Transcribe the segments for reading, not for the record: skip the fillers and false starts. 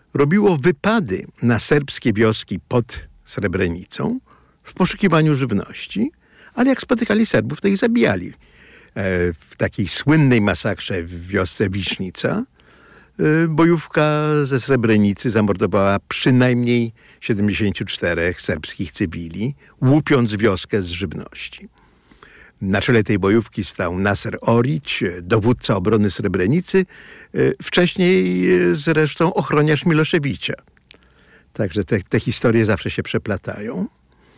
robiło wypady na serbskie wioski pod Srebrenicą w poszukiwaniu żywności, ale jak spotykali Serbów, to ich zabijali. W takiej słynnej masakrze w wiosce Wiśnica bojówka ze Srebrenicy zamordowała przynajmniej 74 serbskich cywili, łupiąc wioskę z żywności. Na czele tej bojówki stał Naser Orić, dowódca obrony Srebrenicy, wcześniej zresztą ochroniarz Miloszewicza. Także te historie zawsze się przeplatają.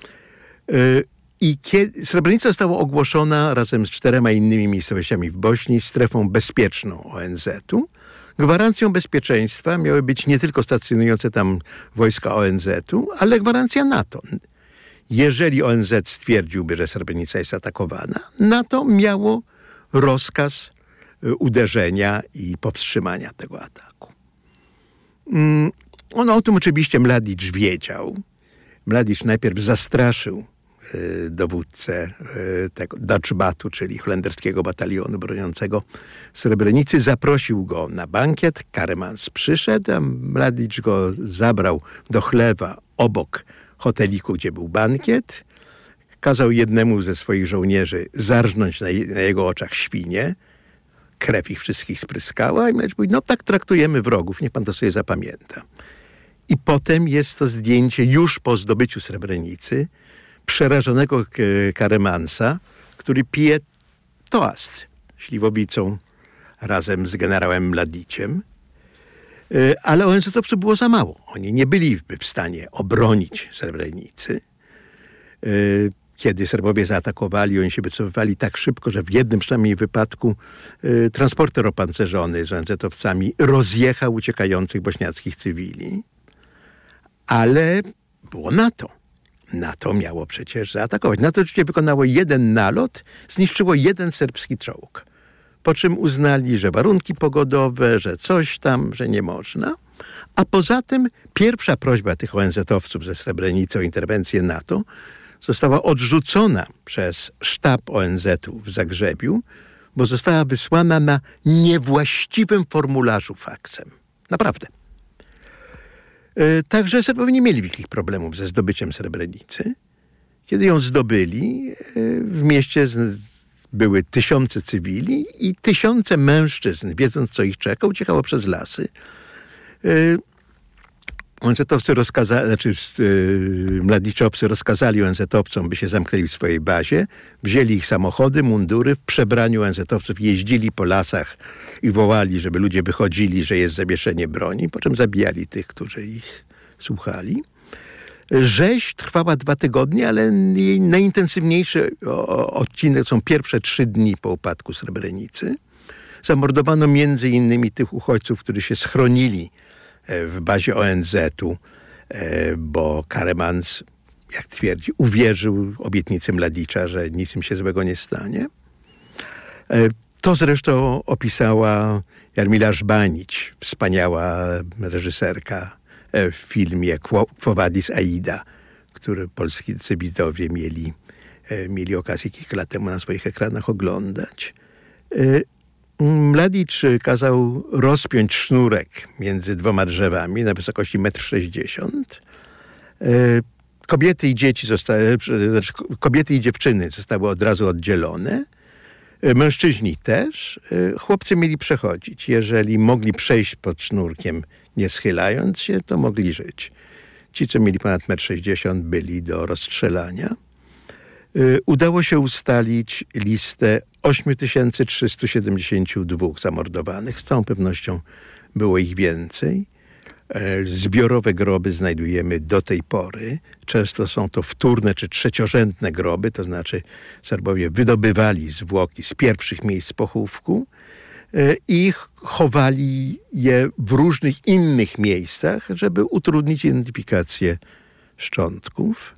I Srebrenica została ogłoszona razem z 4 innymi miejscowościami w Bośni strefą bezpieczną ONZ-u. Gwarancją bezpieczeństwa miały być nie tylko stacjonujące tam wojska ONZ-u, ale gwarancja NATO. Jeżeli ONZ stwierdziłby, że Srebrenica jest atakowana, NATO miało rozkaz uderzenia i powstrzymania tego ataku. O tym oczywiście Mladić wiedział. Mladić najpierw zastraszył dowódcę tego Daczbatu, czyli holenderskiego batalionu broniącego Srebrenicy. Zaprosił go na bankiet. Karemans przyszedł, a Mladić go zabrał do chlewa obok hoteliku, gdzie był bankiet. Kazał jednemu ze swoich żołnierzy zarżnąć na jego oczach świnie. Krew ich wszystkich spryskała i Mladić mówi, no tak traktujemy wrogów, niech pan to sobie zapamięta. I potem jest to zdjęcie już po zdobyciu Srebrenicy przerażonego Karemansa, który pije toast śliwowicą razem z generałem Mladiciem. Ale ONZ-owców było za mało. Oni nie byli w stanie obronić Srebrenicy. Kiedy Serbowie zaatakowali, oni się wycofywali tak szybko, że w jednym przynajmniej wypadku transporter opancerzony z ONZ-owcami rozjechał uciekających bośniackich cywili. Ale było NATO. NATO miało przecież zaatakować. NATO oczywiście wykonało jeden nalot, zniszczyło jeden serbski czołg. Po czym uznali, że warunki pogodowe, że coś tam, że nie można. A poza tym pierwsza prośba tych ONZ-owców ze Srebrenicy o interwencję NATO została odrzucona przez sztab ONZ-u w Zagrzebiu, bo została wysłana na niewłaściwym formularzu faksem. Naprawdę. Także Serbowie nie mieli wielkich problemów ze zdobyciem Srebrenicy. Kiedy ją zdobyli, w mieście były tysiące cywili i tysiące mężczyzn, wiedząc co ich czeka, uciekało przez lasy. ONZ-owcy Mladiczowcy rozkazali ONZ-owcom, by się zamknęli w swojej bazie, wzięli ich samochody, mundury, w przebraniu ONZ-owców jeździli po lasach i wołali, żeby ludzie wychodzili, że jest zawieszenie broni, po czym zabijali tych, którzy ich słuchali. Rzeź trwała 2 tygodnie, ale jej najintensywniejszy odcinek są pierwsze 3 dni po upadku Srebrenicy. Zamordowano między innymi tych uchodźców, którzy się schronili w bazie ONZ-u, bo Karemans, jak twierdzi, uwierzył obietnicy Mladicza, że nic im się złego nie stanie. To zresztą opisała Jarmila Żbanić, wspaniała reżyserka w filmie Quo Vadis Aida, który polscy widzowie mieli okazję kilka lat temu na swoich ekranach oglądać. Mladić kazał rozpiąć sznurek między 2 drzewami na wysokości 1,60 m. Kobiety i dziewczyny zostały od razu oddzielone. Mężczyźni też. Chłopcy mieli przechodzić. Jeżeli mogli przejść pod sznurkiem, nie schylając się, to mogli żyć. Ci, co mieli ponad 1,60 m, byli do rozstrzelania. Udało się ustalić listę 8372 zamordowanych. Z całą pewnością było ich więcej. Zbiorowe groby znajdujemy do tej pory. Często są to wtórne czy trzeciorzędne groby, to znaczy Serbowie wydobywali zwłoki z pierwszych miejsc pochówku i chowali je w różnych innych miejscach, żeby utrudnić identyfikację szczątków.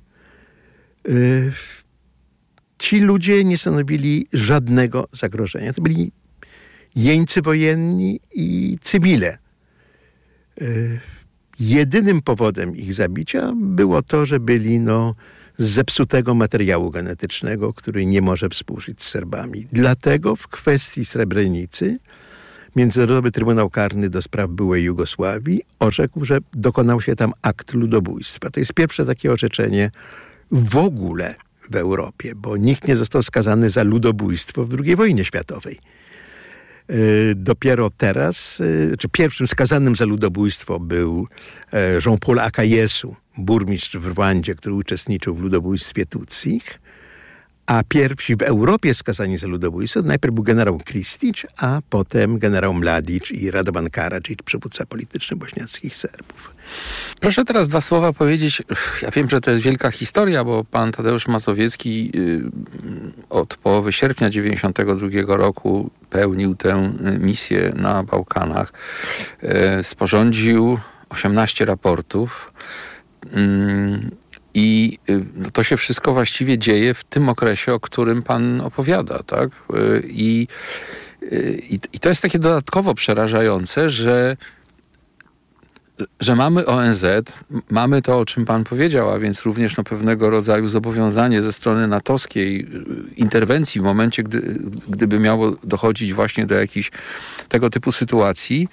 Ci ludzie nie stanowili żadnego zagrożenia. To byli jeńcy wojenni i cywile. Jedynym powodem ich zabicia było to, że byli z zepsutego materiału genetycznego, który nie może współżyć z Serbami. Dlatego w kwestii Srebrenicy Międzynarodowy Trybunał Karny do spraw byłej Jugosławii orzekł, że dokonał się tam akt ludobójstwa. To jest pierwsze takie orzeczenie w ogóle w Europie, bo nikt nie został skazany za ludobójstwo w II wojnie światowej. Dopiero teraz, czy pierwszym skazanym za ludobójstwo był Jean-Paul Akayesu, burmistrz w Rwandzie, który uczestniczył w ludobójstwie Tutsich, a pierwsi w Europie skazani za ludobójstwo najpierw był generał Kristić, a potem generał Mladić i Radovan Karadzic, przywódca polityczny bośniackich Serbów. Proszę teraz 2 słowa powiedzieć. Ja wiem, że to jest wielka historia, bo pan Tadeusz Mazowiecki od połowy sierpnia 1992 roku pełnił tę misję na Bałkanach. Sporządził 18 raportów i to się wszystko właściwie dzieje w tym okresie, o którym pan opowiada, tak? I to jest takie dodatkowo przerażające, że mamy ONZ, mamy to, o czym pan powiedział, a więc również pewnego rodzaju zobowiązanie ze strony natowskiej interwencji w momencie, gdyby miało dochodzić właśnie do jakichś tego typu sytuacji.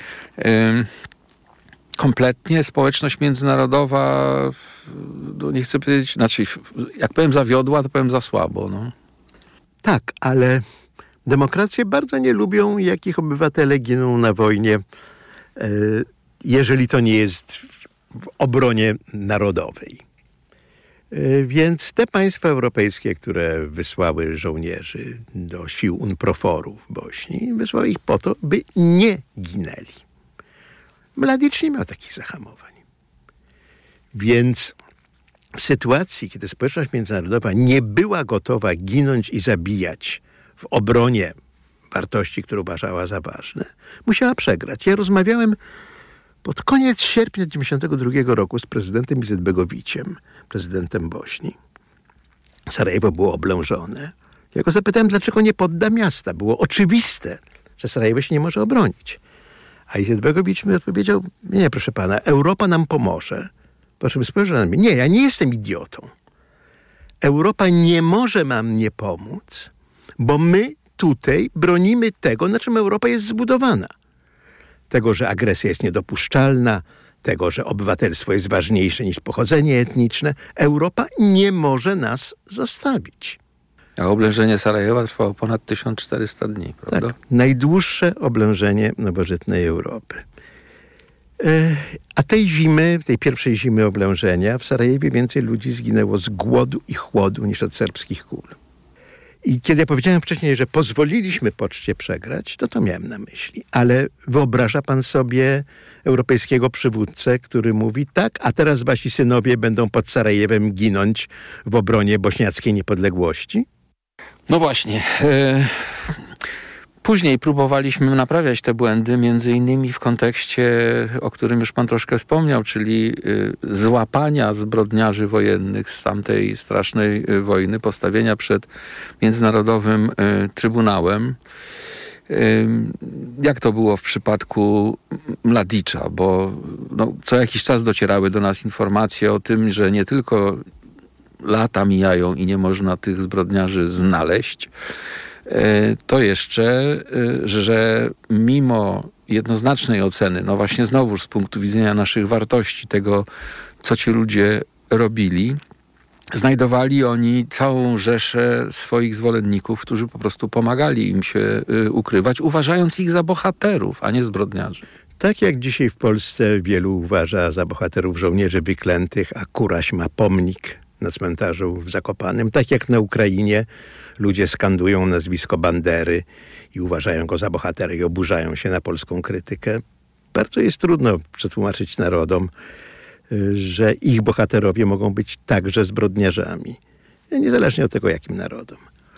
Kompletnie społeczność międzynarodowa, nie chcę powiedzieć, znaczy jak powiem zawiodła, to powiem za słabo. No. Tak, ale demokracje bardzo nie lubią, jak ich obywatele giną na wojnie, jeżeli to nie jest w obronie narodowej. Więc te państwa europejskie, które wysłały żołnierzy do sił UNPROFOR-u w Bośni, wysłały ich po to, by nie ginęli. Mladić nie miał takich zahamowań. Więc w sytuacji, kiedy społeczność międzynarodowa nie była gotowa ginąć i zabijać w obronie wartości, które uważała za ważne, musiała przegrać. Ja rozmawiałem pod koniec sierpnia 1992 roku z prezydentem Izetbegowiciem, prezydentem Bośni. Sarajewo było oblężone. Ja go zapytałem, dlaczego nie podda miasta. Było oczywiste, że Sarajewo się nie może obronić. A Izetbegowicz mi odpowiedział, nie proszę pana, Europa nam pomoże. Po czym spojrzał na mnie, nie, ja nie jestem idiotą. Europa nie może nam nie pomóc, bo my tutaj bronimy tego, na czym Europa jest zbudowana. Tego, że agresja jest niedopuszczalna, tego, że obywatelstwo jest ważniejsze niż pochodzenie etniczne. Europa nie może nas zostawić. A oblężenie Sarajewa trwało ponad 1400 dni, prawda? Tak, najdłuższe oblężenie nowożytnej Europy. A tej pierwszej zimy oblężenia w Sarajewie więcej ludzi zginęło z głodu i chłodu niż od serbskich kul. I kiedy ja powiedziałem wcześniej, że pozwoliliśmy poczcie przegrać, to miałem na myśli. Ale wyobraża pan sobie europejskiego przywódcę, który mówi tak, a teraz wasi synowie będą pod Sarajewem ginąć w obronie bośniackiej niepodległości? No właśnie. Później próbowaliśmy naprawiać te błędy, między innymi w kontekście, o którym już pan troszkę wspomniał, czyli złapania zbrodniarzy wojennych z tamtej strasznej wojny, postawienia przed Międzynarodowym Trybunałem. Jak to było w przypadku Mladicza, bo co jakiś czas docierały do nas informacje o tym, że nie tylko lata mijają i nie można tych zbrodniarzy znaleźć, to jeszcze, że mimo jednoznacznej oceny, właśnie znowuż z punktu widzenia naszych wartości, tego, co ci ludzie robili, znajdowali oni całą rzeszę swoich zwolenników, którzy po prostu pomagali im się ukrywać, uważając ich za bohaterów, a nie zbrodniarzy. Tak jak dzisiaj w Polsce wielu uważa za bohaterów żołnierzy wyklętych, a Kuraś ma pomnik na cmentarzu w Zakopanem, tak jak na Ukrainie ludzie skandują nazwisko Bandery i uważają go za bohatera i oburzają się na polską krytykę. Bardzo jest trudno przetłumaczyć narodom, że ich bohaterowie mogą być także zbrodniarzami. Niezależnie od tego, jakim narodom.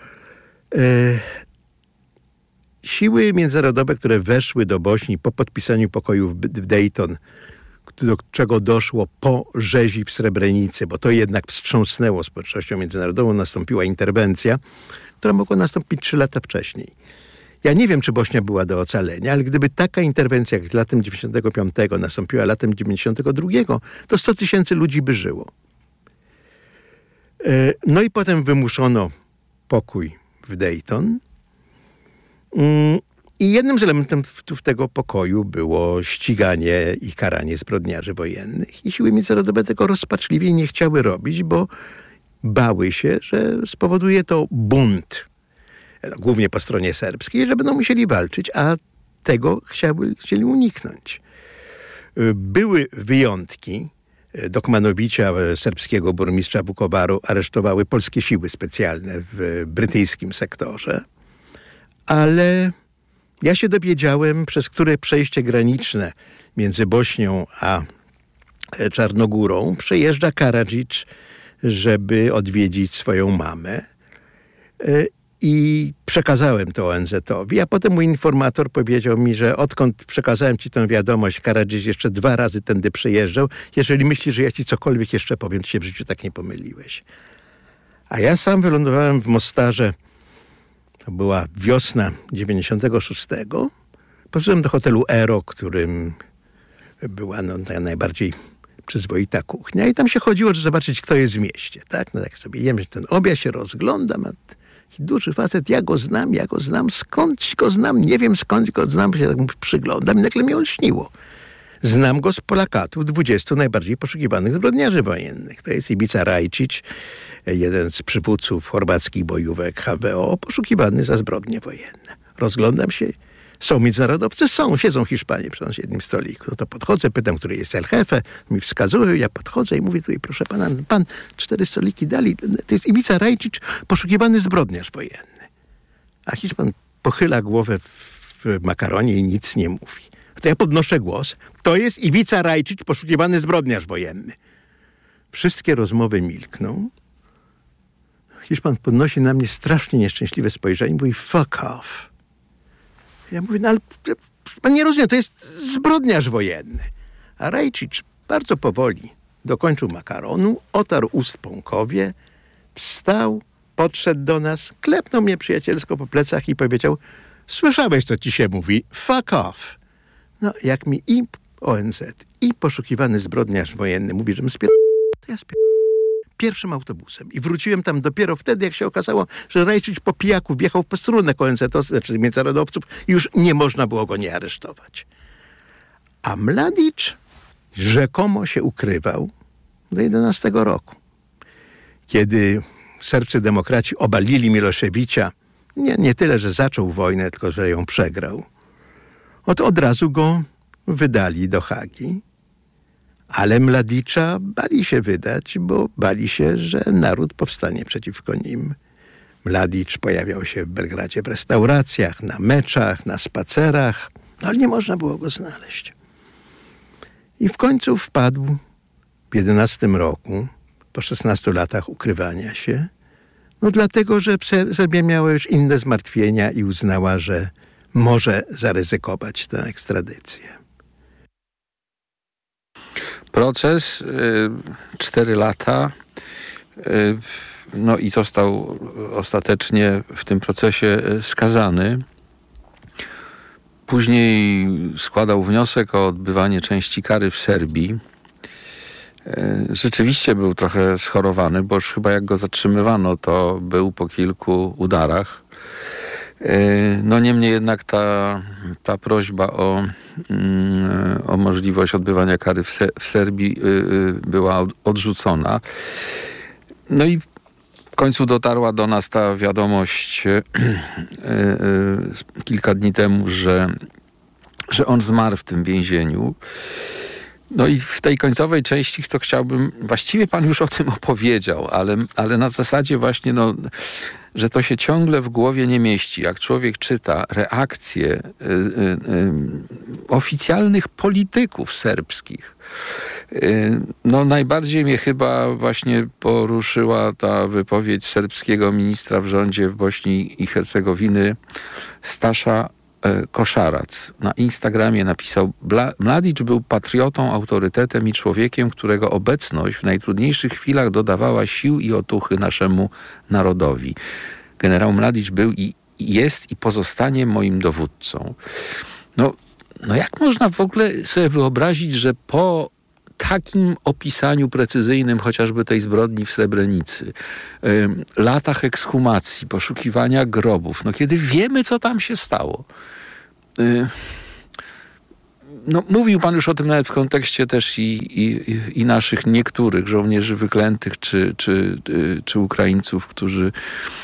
Siły międzynarodowe, które weszły do Bośni po podpisaniu pokoju w Dayton, do czego doszło po rzezi w Srebrenicy, bo to jednak wstrząsnęło społecznością międzynarodową, nastąpiła interwencja, która mogła nastąpić 3 lata wcześniej. Ja nie wiem, czy Bośnia była do ocalenia, ale gdyby taka interwencja jak latem 95 nastąpiła latem 92, to 100 000 ludzi by żyło. No i potem wymuszono pokój w Dayton. I jednym z elementów tego pokoju było ściganie i karanie zbrodniarzy wojennych. I siły międzynarodowe tego rozpaczliwie nie chciały robić, bo bały się, że spowoduje to bunt, głównie po stronie serbskiej, że będą musieli walczyć, a tego chcieli uniknąć. Były wyjątki. Dokmanowicia, serbskiego burmistrza Vukovaru, aresztowały polskie siły specjalne w brytyjskim sektorze. Ale ja się dowiedziałem, przez które przejście graniczne między Bośnią a Czarnogórą przejeżdża Karadzic, żeby odwiedzić swoją mamę. I przekazałem to ONZ-owi, a potem mój informator powiedział mi, że odkąd przekazałem ci tę wiadomość, Karadzic jeszcze 2 razy tędy przejeżdżał. Jeżeli myślisz, że ja ci cokolwiek jeszcze powiem, to się w życiu tak nie pomyliłeś. A ja sam wylądowałem w Mostarze, to była wiosna 96. Poszedłem do hotelu Ero, którym była ta najbardziej przyzwoita kuchnia i tam się chodziło, żeby zobaczyć, kto jest w mieście. Tak, no tak sobie jem ten obiad, się rozglądam, taki duży facet, ja go znam, skąd go znam, nie wiem skąd go znam, się tak przyglądam i nagle mnie olśniło. Znam go z plakatów 20 najbardziej poszukiwanych zbrodniarzy wojennych. To jest Ivica Rajčić, jeden z przywódców chorwackich bojówek HVO, poszukiwany za zbrodnie wojenne. Rozglądam się, są międzynarodowcy? Są, siedzą Hiszpanie przy jednym stoliku. No to podchodzę, pytam, który jest El Jefe, mi wskazują, ja podchodzę i mówię tutaj, proszę pana, pan 4 stoliki dali, to jest Ivica Rajčić, poszukiwany zbrodniarz wojenny. A Hiszpan pochyla głowę w makaronie i nic nie mówi. To ja podnoszę głos, to jest Ivica Rajčić, poszukiwany zbrodniarz wojenny. Wszystkie rozmowy milkną. Hiszpan podnosi na mnie strasznie nieszczęśliwe spojrzenie i mówi, fuck off. Ja mówię, no ale pan nie rozumie, to jest zbrodniarz wojenny. A Rajčić bardzo powoli dokończył makaronu, otarł ust pąkowie, wstał, podszedł do nas, klepnął mnie przyjacielsko po plecach i powiedział, słyszałeś, co ci się mówi, fuck off. No, jak mi i ONZ, i poszukiwany zbrodniarz wojenny mówi, że to ja pierwszym autobusem. I wróciłem tam dopiero wtedy, jak się okazało, że Rajčić po pijaku wjechał w posterunek ONZ, znaczy międzynarodowców, i już nie można było go nie aresztować. A Mladić rzekomo się ukrywał do 11 roku. Kiedy serbscy demokraci obalili Miloševića, nie tyle, że zaczął wojnę, tylko że ją przegrał, od razu go wydali do Hagi. Ale Mladicza bali się wydać, bo bali się, że naród powstanie przeciwko nim. Mladić pojawiał się w Belgradzie w restauracjach, na meczach, na spacerach, no ale nie można było go znaleźć. I w końcu wpadł w 11 roku, po 16 latach ukrywania się, no dlatego, że Serbia miała już inne zmartwienia i uznała, że może zaryzykować tę ekstradycję. Proces, 4 lata, no i został ostatecznie w tym procesie skazany. Później składał wniosek o odbywanie części kary w Serbii. Rzeczywiście był trochę schorowany, bo już chyba jak go zatrzymywano, to był po kilku udarach. No niemniej jednak ta prośba o możliwość odbywania kary w Serbii była odrzucona. No i w końcu dotarła do nas ta wiadomość kilka dni temu, że on zmarł w tym więzieniu. No i w tej końcowej części to chciałbym, właściwie pan już o tym opowiedział, ale na zasadzie właśnie, że to się ciągle w głowie nie mieści. Jak człowiek czyta reakcje oficjalnych polityków serbskich, no najbardziej mnie chyba właśnie poruszyła ta wypowiedź serbskiego ministra w rządzie w Bośni i Hercegowiny Stasza Koszarac. Na Instagramie napisał: Mladić był patriotą, autorytetem i człowiekiem, którego obecność w najtrudniejszych chwilach dodawała sił i otuchy naszemu narodowi. Generał Mladić był i jest i pozostanie moim dowódcą. No jak można w ogóle sobie wyobrazić, że po takim opisaniu precyzyjnym chociażby tej zbrodni w Srebrenicy, latach ekshumacji, poszukiwania grobów, kiedy wiemy, co tam się stało, No, mówił pan już o tym nawet w kontekście też i naszych niektórych żołnierzy wyklętych, czy Ukraińców, którzy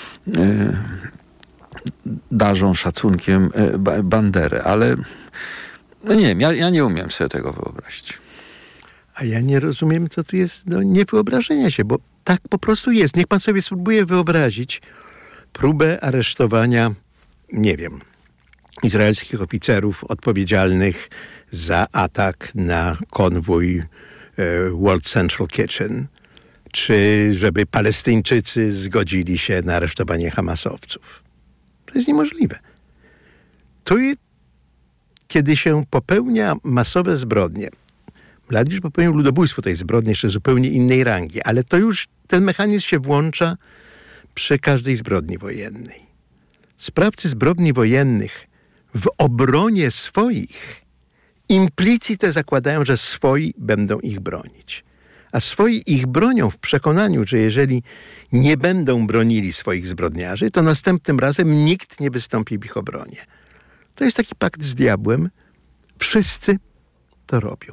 darzą szacunkiem Banderę, ale no nie wiem, ja nie umiem sobie tego wyobrazić. A ja nie rozumiem, co tu jest do niewyobrażenia się, bo tak po prostu jest. Niech pan sobie spróbuje wyobrazić próbę aresztowania, nie wiem, izraelskich oficerów odpowiedzialnych za atak na konwój World Central Kitchen, czy żeby Palestyńczycy zgodzili się na aresztowanie hamasowców. To jest niemożliwe. Kiedy się popełnia masowe zbrodnie, Mladić popełnił ludobójstwo, tej zbrodni jeszcze zupełnie innej rangi, ale to już ten mechanizm się włącza przy każdej zbrodni wojennej. Sprawcy zbrodni wojennych w obronie swoich implicite zakładają, że swoi będą ich bronić. A swoi ich bronią w przekonaniu, że jeżeli nie będą bronili swoich zbrodniarzy, to następnym razem nikt nie wystąpi w ich obronie. To jest taki pakt z diabłem. Wszyscy to robią.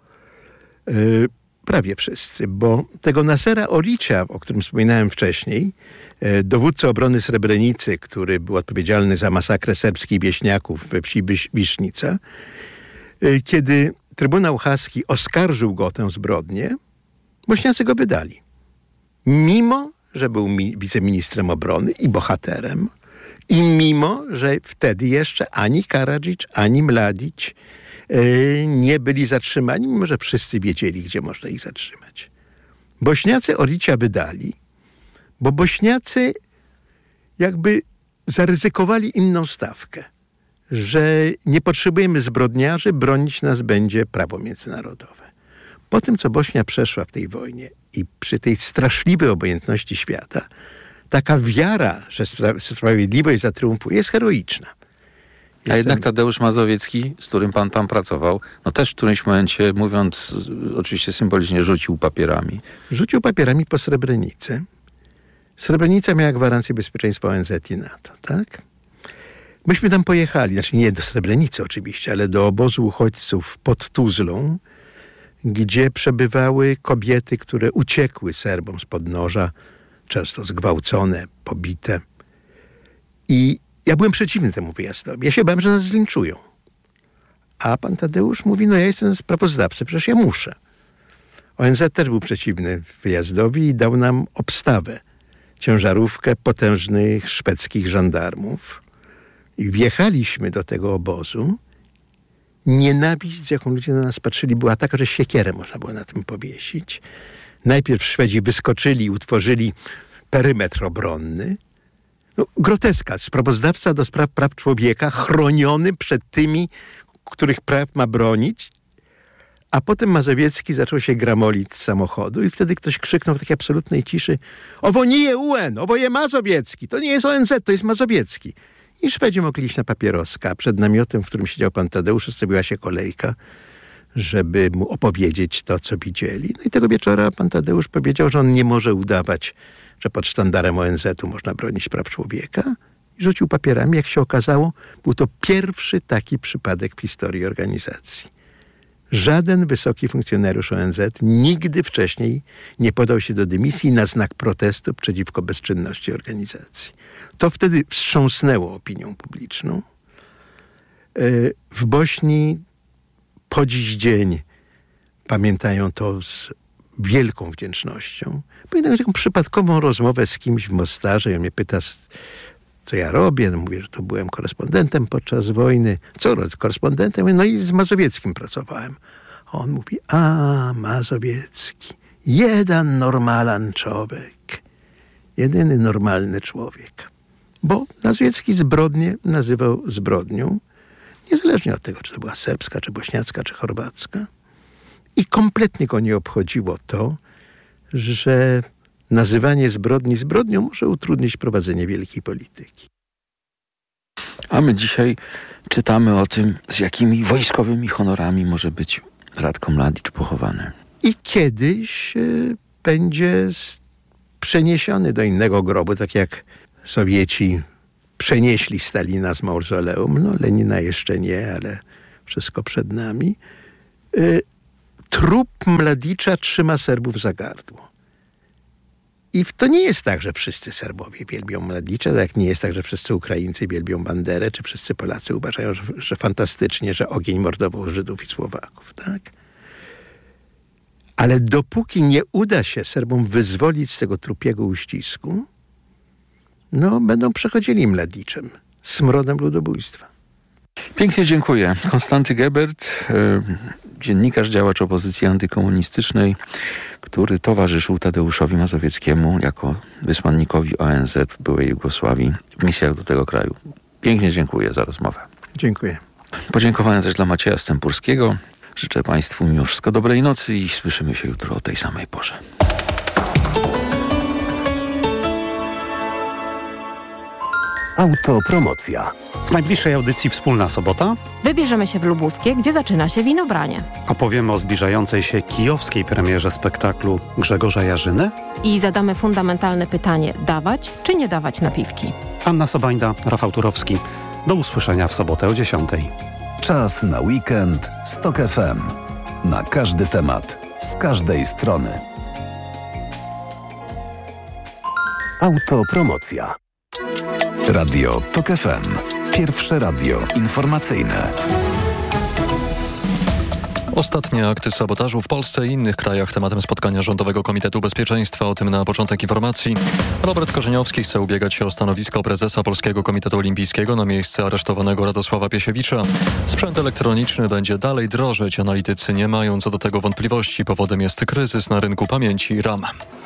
Prawie wszyscy, bo tego Nasera Oricia, o którym wspominałem wcześniej, dowódca obrony Srebrenicy, który był odpowiedzialny za masakrę serbskich wieśniaków we wsi Wisznica, kiedy Trybunał Haski oskarżył go o tę zbrodnię, Bośniacy go wydali. Mimo, że był wiceministrem obrony i bohaterem, i mimo, że wtedy jeszcze ani Karadžić, ani Mladić nie byli zatrzymani, mimo że wszyscy wiedzieli, gdzie można ich zatrzymać. Bośniacy Oricia wydali, bo Bośniacy jakby zaryzykowali inną stawkę, że nie potrzebujemy zbrodniarzy, bronić nas będzie prawo międzynarodowe. Po tym, co Bośnia przeszła w tej wojnie i przy tej straszliwej obojętności świata, taka wiara, że sprawiedliwość zatriumfuje, jest heroiczna. A jednak Tadeusz Mazowiecki, z którym pan tam pracował, no też w którymś momencie, mówiąc oczywiście symbolicznie, rzucił papierami. Rzucił papierami po Srebrenicy. Srebrenica miała gwarancję bezpieczeństwa ONZ i NATO, tak? Myśmy tam pojechali, znaczy nie do Srebrenicy oczywiście, ale do obozu uchodźców pod Tuzlą, gdzie przebywały kobiety, które uciekły Serbom spod noża, często zgwałcone, pobite. I ja byłem przeciwny temu wyjazdowi. Ja się bałem, że nas zlinczują. A pan Tadeusz mówi, no ja jestem sprawozdawcą, przecież ja muszę. ONZ też był przeciwny wyjazdowi i dał nam obstawę. Ciężarówkę potężnych szwedzkich żandarmów. I wjechaliśmy do tego obozu. Nienawiść, z jaką ludzie na nas patrzyli, była taka, że siekierę można było na tym powiesić. Najpierw Szwedzi wyskoczyli i utworzyli perymetr obronny. No, groteska. Sprawozdawca do spraw praw człowieka chroniony przed tymi, których praw ma bronić. A potem Mazowiecki zaczął się gramolić z samochodu i wtedy ktoś krzyknął w takiej absolutnej ciszy: owo nie je UN, owo je Mazowiecki. To nie jest ONZ, to jest Mazowiecki. I Szwedzi mogli iść na papieroska. Przed namiotem, w którym siedział pan Tadeusz, ustawiła się kolejka, żeby mu opowiedzieć to, co widzieli. No i tego wieczora pan Tadeusz powiedział, że on nie może udawać, że pod sztandarem ONZ-u można bronić praw człowieka. I rzucił papierami. Jak się okazało, był to pierwszy taki przypadek w historii organizacji. Żaden wysoki funkcjonariusz ONZ nigdy wcześniej nie podał się do dymisji na znak protestu przeciwko bezczynności organizacji. To wtedy wstrząsnęło opinią publiczną. W Bośni po dziś dzień pamiętają to z wielką wdzięcznością. Pamiętam taką przypadkową rozmowę z kimś w Mostarze i on mnie pyta, co ja robię. No mówię, że to byłem korespondentem podczas wojny. Co robię? Korespondentem? No i z Mazowieckim pracowałem. A on mówi, a Mazowiecki, jeden normalny człowiek. Jedyny normalny człowiek. Bo Mazowiecki zbrodnię nazywał zbrodnią, niezależnie od tego, czy to była serbska, czy bośniacka, czy chorwacka. I kompletnie go nie obchodziło to, że nazywanie zbrodni zbrodnią może utrudnić prowadzenie wielkiej polityki. A my dzisiaj czytamy o tym, z jakimi wojskowymi honorami może być Ratko Mladić pochowany. I kiedyś będzie przeniesiony do innego grobu, tak jak Sowieci przenieśli Stalina z mauzoleum. No, Lenina jeszcze nie, ale wszystko przed nami. Trup Mladicza trzyma Serbów za gardło. I to nie jest tak, że wszyscy Serbowie wielbią Mladicza, tak jak nie jest tak, że wszyscy Ukraińcy wielbią Banderę, czy wszyscy Polacy uważają, że fantastycznie, że ogień mordował Żydów i Słowaków, tak? Ale dopóki nie uda się Serbom wyzwolić z tego trupiego uścisku, no będą przechodzili Mladiczem, smrodem ludobójstwa. Pięknie dziękuję. Konstanty Gebert, dziennikarz, działacz opozycji antykomunistycznej, który towarzyszył Tadeuszowi Mazowieckiemu jako wysłannikowi ONZ w byłej Jugosławii w misjach do tego kraju. Pięknie dziękuję za rozmowę. Dziękuję. Podziękowania też dla Macieja Stępurskiego. Życzę Państwu mimo wszystko dobrej nocy i słyszymy się jutro o tej samej porze. Autopromocja. W najbliższej audycji Wspólna Sobota wybierzemy się w Lubuskie, gdzie zaczyna się winobranie. opowiemy o zbliżającej się kijowskiej premierze spektaklu Grzegorza Jarzyny. I zadamy fundamentalne pytanie: dawać czy nie dawać napiwki? Anna Sobańda, Rafał Turowski. Do usłyszenia w sobotę o 10:00. Czas na weekend z TOK FM. Na każdy temat, z każdej strony. Autopromocja. Radio TOK FM. Pierwsze radio informacyjne. Ostatnie akty sabotażu w Polsce i innych krajach tematem spotkania Rządowego Komitetu Bezpieczeństwa. O tym na początek informacji. Robert Korzeniowski chce ubiegać się o stanowisko prezesa Polskiego Komitetu Olimpijskiego na miejsce aresztowanego Radosława Piesiewicza. Sprzęt elektroniczny będzie dalej drożeć. Analitycy nie mają co do tego wątpliwości. Powodem jest kryzys na rynku pamięci RAM.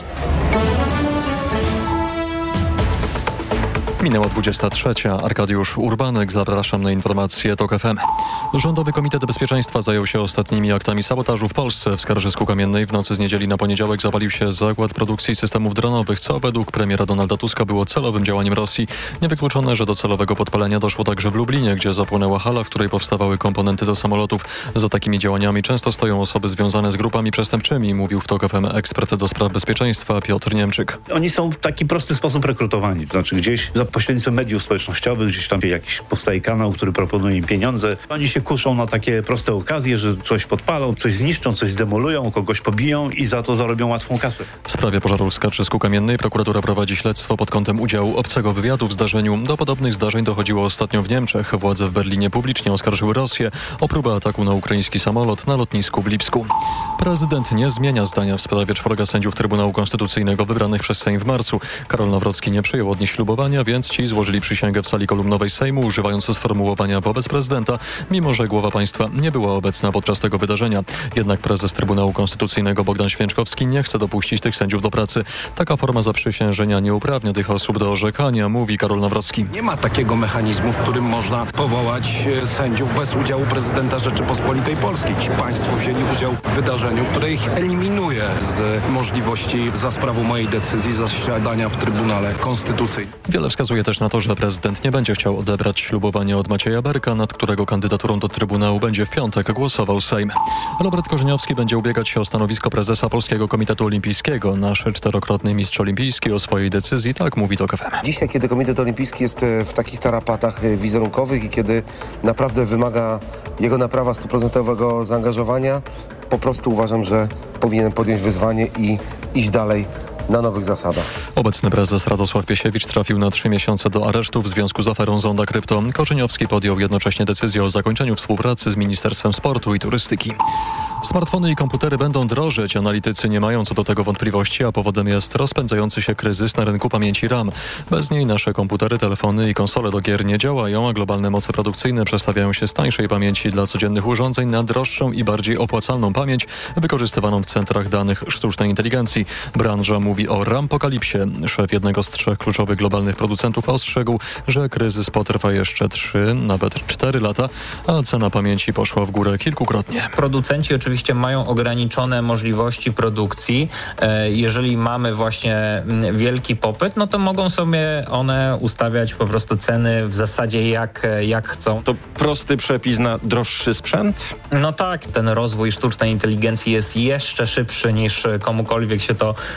Minęła 23. Arkadiusz Urbanek. Zapraszam na informacje TOK FM. Rządowy Komitet Bezpieczeństwa zajął się ostatnimi aktami sabotażu w Polsce. W Skarżysku-Kamiennej w nocy z niedzieli na poniedziałek zapalił się zakład produkcji systemów dronowych, co według premiera Donalda Tuska było celowym działaniem Rosji. Niewykluczone, że do celowego podpalenia doszło także w Lublinie, gdzie zapłonęła hala, w której powstawały komponenty do samolotów. Za takimi działaniami często stoją osoby związane z grupami przestępczymi, mówił w TOK FM ekspert do spraw bezpieczeństwa Piotr Niemczyk. Oni są w taki prosty sposób rekrutowani, to znaczy gdzieś za pośrednictwem mediów społecznościowych, gdzieś tam jakiś powstaje kanał, który proponuje im pieniądze. Oni się kuszą na takie proste okazje, że coś podpalą, coś zniszczą, coś zdemolują, kogoś pobiją i za to zarobią łatwą kasę. W sprawie pożaru w Skarżysku-Kamiennej prokuratura prowadzi śledztwo pod kątem udziału obcego wywiadu w zdarzeniu. Do podobnych zdarzeń dochodziło ostatnio w Niemczech. Władze w Berlinie publicznie oskarżyły Rosję o próbę ataku na ukraiński samolot na lotnisku w Lipsku. Prezydent nie zmienia zdania w sprawie 4 sędziów Trybunału Konstytucyjnego wybranych przez Sejm w marcu. Karol Nawrocki nie przyjął od nich ślubowania, więc ci złożyli przysięgę w sali kolumnowej Sejmu, używając sformułowania wobec prezydenta, mimo że głowa państwa nie była obecna podczas tego wydarzenia. Jednak prezes Trybunału Konstytucyjnego Bogdan Święczkowski nie chce dopuścić tych sędziów do pracy. Taka forma zaprzysiężenia nie uprawnia tych osób do orzekania, mówi Karol Nawrocki. Nie ma takiego mechanizmu, w którym można powołać sędziów bez udziału prezydenta Rzeczypospolitej Polskiej. Ci państwo wzięli udział w wydarzeniu, które ich eliminuje z możliwości za sprawą mojej decyzji zasiadania w Trybunale Konstytucyjnym. Wiele wskazuje też na to, że prezydent nie będzie chciał odebrać ślubowania od Macieja Berka, nad którego kandydaturą do Trybunału będzie w piątek głosował Sejm. Robert Korzeniowski będzie ubiegać się o stanowisko prezesa Polskiego Komitetu Olimpijskiego. Nasz 4-krotny mistrz olimpijski o swojej decyzji tak mówi TOK FM. Dzisiaj, kiedy Komitet Olimpijski jest w takich tarapatach wizerunkowych i kiedy naprawdę wymaga jego naprawa 100% zaangażowania, po prostu uważam, że powinien podjąć wyzwanie i iść dalej na nowych zasadach. Obecny prezes Radosław Piesiewicz trafił na 3 miesiące do aresztu w związku z aferą Zonda Krypto. Korzeniowski podjął jednocześnie decyzję o zakończeniu współpracy z Ministerstwem Sportu i Turystyki. Smartfony i komputery będą drożeć. Analitycy nie mają co do tego wątpliwości, a powodem jest rozpędzający się kryzys na rynku pamięci RAM. Bez niej nasze komputery, telefony i konsole do gier nie działają, a globalne moce produkcyjne przestawiają się z tańszej pamięci dla codziennych urządzeń na droższą i bardziej opłacalną pamięć wykorzystywaną w centrach danych sztucznej inteligencji. Branża mówi o rampokalipsie. Szef jednego z 3 kluczowych globalnych producentów ostrzegł, że kryzys potrwa jeszcze 3, nawet 4 lata, a cena pamięci poszła w górę kilkukrotnie. Producenci oczywiście mają ograniczone możliwości produkcji. Jeżeli mamy właśnie wielki popyt, no to mogą sobie one ustawiać po prostu ceny w zasadzie jak chcą. To prosty przepis na droższy sprzęt? No tak, ten rozwój sztucznej inteligencji jest jeszcze szybszy niż komukolwiek się to wydawało.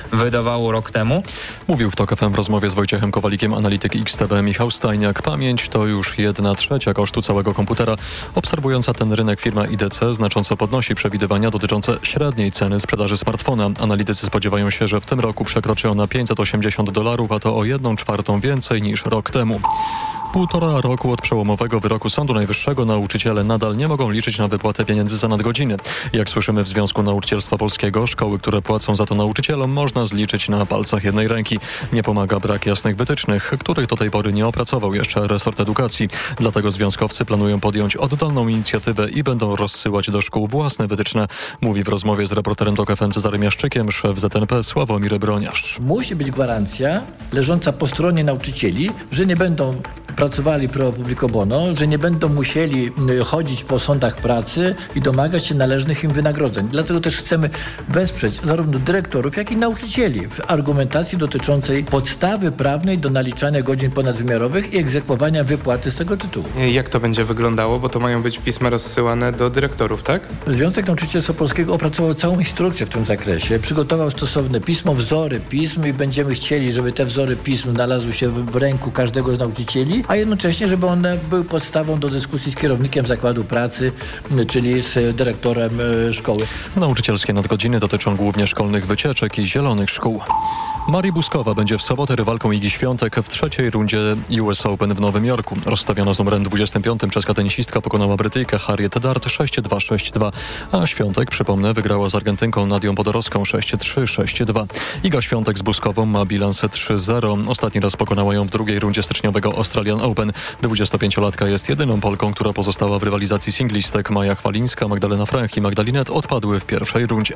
wyglądawało rok temu. Mówił w TOK FM w rozmowie z Wojciechem Kowalikiem analityk XTB Michał Stajniak. Pamięć to już 1/3 kosztu całego komputera. Obserwująca ten rynek firma IDC znacząco podnosi przewidywania dotyczące średniej ceny sprzedaży smartfona. Analitycy spodziewają się, że w tym roku przekroczy ona $580, a to o 1/4 więcej niż rok temu. 1,5 roku od przełomowego wyroku Sądu Najwyższego nauczyciele nadal nie mogą liczyć na wypłatę pieniędzy za nadgodziny. Jak słyszymy w Związku Nauczycielstwa Polskiego, szkoły, które płacą za to nauczycielom, można zliczyć na palcach jednej ręki. Nie pomaga brak jasnych wytycznych, których do tej pory nie opracował jeszcze resort edukacji. Dlatego związkowcy planują podjąć oddolną inicjatywę i będą rozsyłać do szkół własne wytyczne, mówi w rozmowie z reporterem TOK FM Cezarym Jaszczykiem szef ZNP Sławomir Broniarz. Musi być gwarancja leżąca po stronie nauczycieli, że nie będą pracowali pro publico bono, że nie będą musieli chodzić po sądach pracy i domagać się należnych im wynagrodzeń. Dlatego też chcemy wesprzeć zarówno dyrektorów, jak i nauczycieli w argumentacji dotyczącej podstawy prawnej do naliczania godzin ponadwymiarowych i egzekwowania wypłaty z tego tytułu. Jak to będzie wyglądało? Bo to mają być pisma rozsyłane do dyrektorów, tak? Związek Nauczycielstwa Polskiego opracował całą instrukcję w tym zakresie, przygotował stosowne pismo, wzory pism i będziemy chcieli, żeby te wzory pism znalazły się w ręku każdego z nauczycieli, a jednocześnie, żeby one były podstawą do dyskusji z kierownikiem zakładu pracy, czyli z dyrektorem szkoły. Nauczycielskie nadgodziny dotyczą głównie szkolnych wycieczek i zielonych szkół. Marii Buskowa będzie w sobotę rywalką Igi Świątek w trzeciej rundzie US Open w Nowym Jorku. Rozstawiona z numerem 25 czeska tenisistka pokonała Brytyjkę Harriet Dart 6-2, 6-2, a Świątek, przypomnę, wygrała z Argentynką Nadią Podorowską 6-3, 6-2. Iga Świątek z Buskową ma bilans 3-0. Ostatni raz pokonała ją w drugiej rundzie styczniowego Australian Open. 25-latka jest jedyną Polką, która pozostała w rywalizacji singlistek. Maja Chwalińska, Magdalena Franch i Magdalinet odpadły w pierwszej rundzie.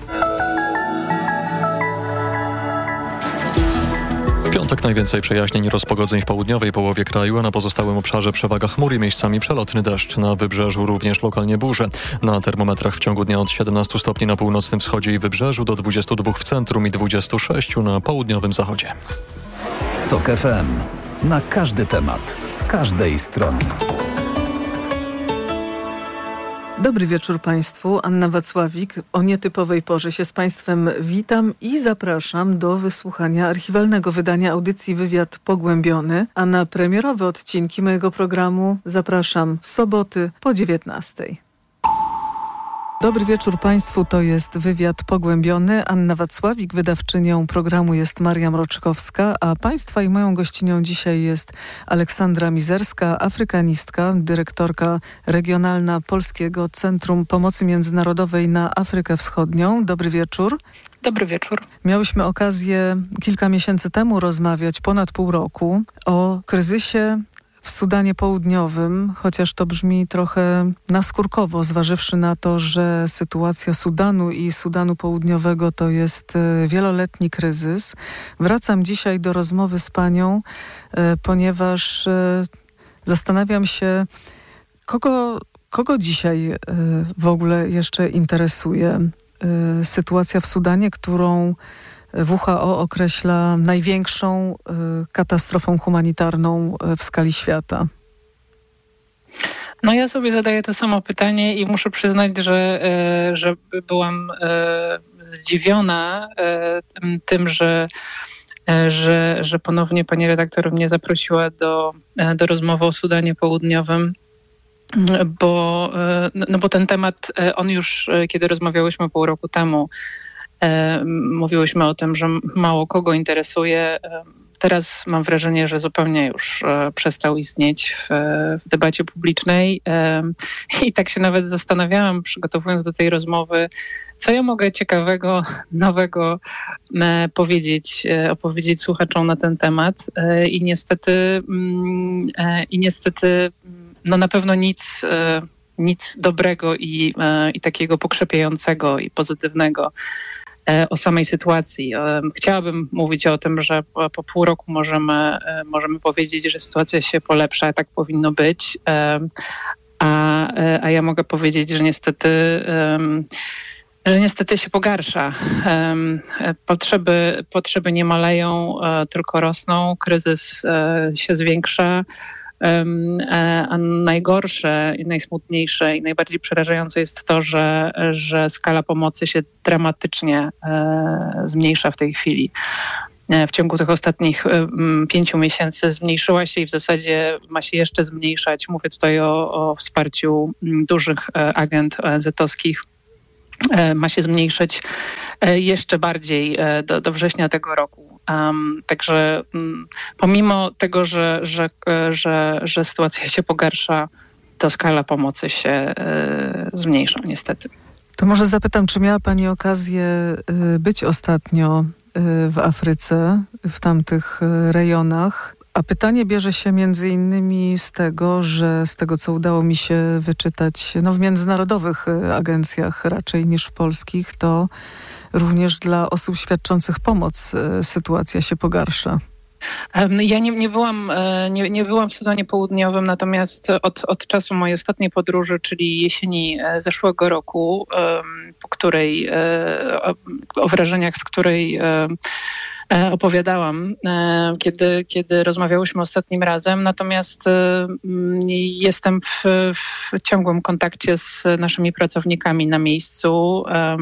W piątek najwięcej przejaśnień i rozpogodzeń w południowej połowie kraju, a na pozostałym obszarze przewaga chmur i miejscami przelotny deszcz. Na wybrzeżu również lokalnie burze. Na termometrach w ciągu dnia od 17 stopni na północnym wschodzie i wybrzeżu do 22 w centrum i 26 na południowym zachodzie. TOK FM. Na każdy temat, z każdej strony. Dobry wieczór Państwu. Anna Wacławik. O nietypowej porze się z Państwem witam i zapraszam do wysłuchania archiwalnego wydania audycji Wywiad Pogłębiony, a na premierowe odcinki mojego programu zapraszam w soboty po 19:00. Dobry wieczór Państwu, to jest Wywiad Pogłębiony. Anna Wacławik, wydawczynią programu jest Maria Mroczkowska, a Państwa i moją gościnią dzisiaj jest Aleksandra Mizerska, afrykanistka, dyrektorka regionalna Polskiego Centrum Pomocy Międzynarodowej na Afrykę Wschodnią. Dobry wieczór. Dobry wieczór. Miałyśmy okazję kilka miesięcy temu rozmawiać, ponad pół roku, o kryzysie w Sudanie Południowym, chociaż to brzmi trochę naskórkowo, zważywszy na to, że sytuacja Sudanu i Sudanu Południowego to jest wieloletni kryzys. Wracam dzisiaj do rozmowy z panią, ponieważ zastanawiam się, kogo dzisiaj w ogóle jeszcze interesuje sytuacja w Sudanie, którą WHO określa największą katastrofą humanitarną w skali świata. No ja sobie zadaję to samo pytanie i muszę przyznać, że byłam zdziwiona tym, że ponownie pani redaktor mnie zaprosiła do rozmowy o Sudanie Południowym. Bo ten temat, on już, kiedy rozmawiałyśmy pół roku temu, mówiłyśmy o tym, że mało kogo interesuje. Teraz mam wrażenie, że zupełnie już przestał istnieć w debacie publicznej i tak się nawet zastanawiałam, przygotowując do tej rozmowy, co ja mogę ciekawego, nowego opowiedzieć słuchaczom na ten temat. I niestety no na pewno nic dobrego i takiego pokrzepiającego i pozytywnego o samej sytuacji. Chciałabym mówić o tym, że po pół roku możemy powiedzieć, że sytuacja się polepsza, tak powinno być, a ja mogę powiedzieć, że niestety się pogarsza. Potrzeby nie maleją, tylko rosną, kryzys się zwiększa. A najgorsze, najsmutniejsze i najbardziej przerażające jest to, że skala pomocy się dramatycznie zmniejsza w tej chwili. W ciągu tych ostatnich 5 miesięcy zmniejszyła się i w zasadzie ma się jeszcze zmniejszać. Mówię tutaj o wsparciu dużych agent ONZ-owskich. Ma się zmniejszyć jeszcze bardziej do września tego roku. Także pomimo tego, że sytuacja się pogarsza, to skala pomocy się zmniejsza niestety. To może zapytam, czy miała Pani okazję być ostatnio w Afryce, w tamtych rejonach? A pytanie bierze się między innymi z tego, że z tego, co udało mi się wyczytać w międzynarodowych agencjach raczej niż w polskich, to również dla osób świadczących pomoc sytuacja się pogarsza. Ja nie byłam w Sudanie Południowym, natomiast od czasu mojej ostatniej podróży, czyli jesieni zeszłego roku, o wrażeniach, z której opowiadałam, kiedy rozmawiałyśmy ostatnim razem. Natomiast jestem w ciągłym kontakcie z naszymi pracownikami na miejscu,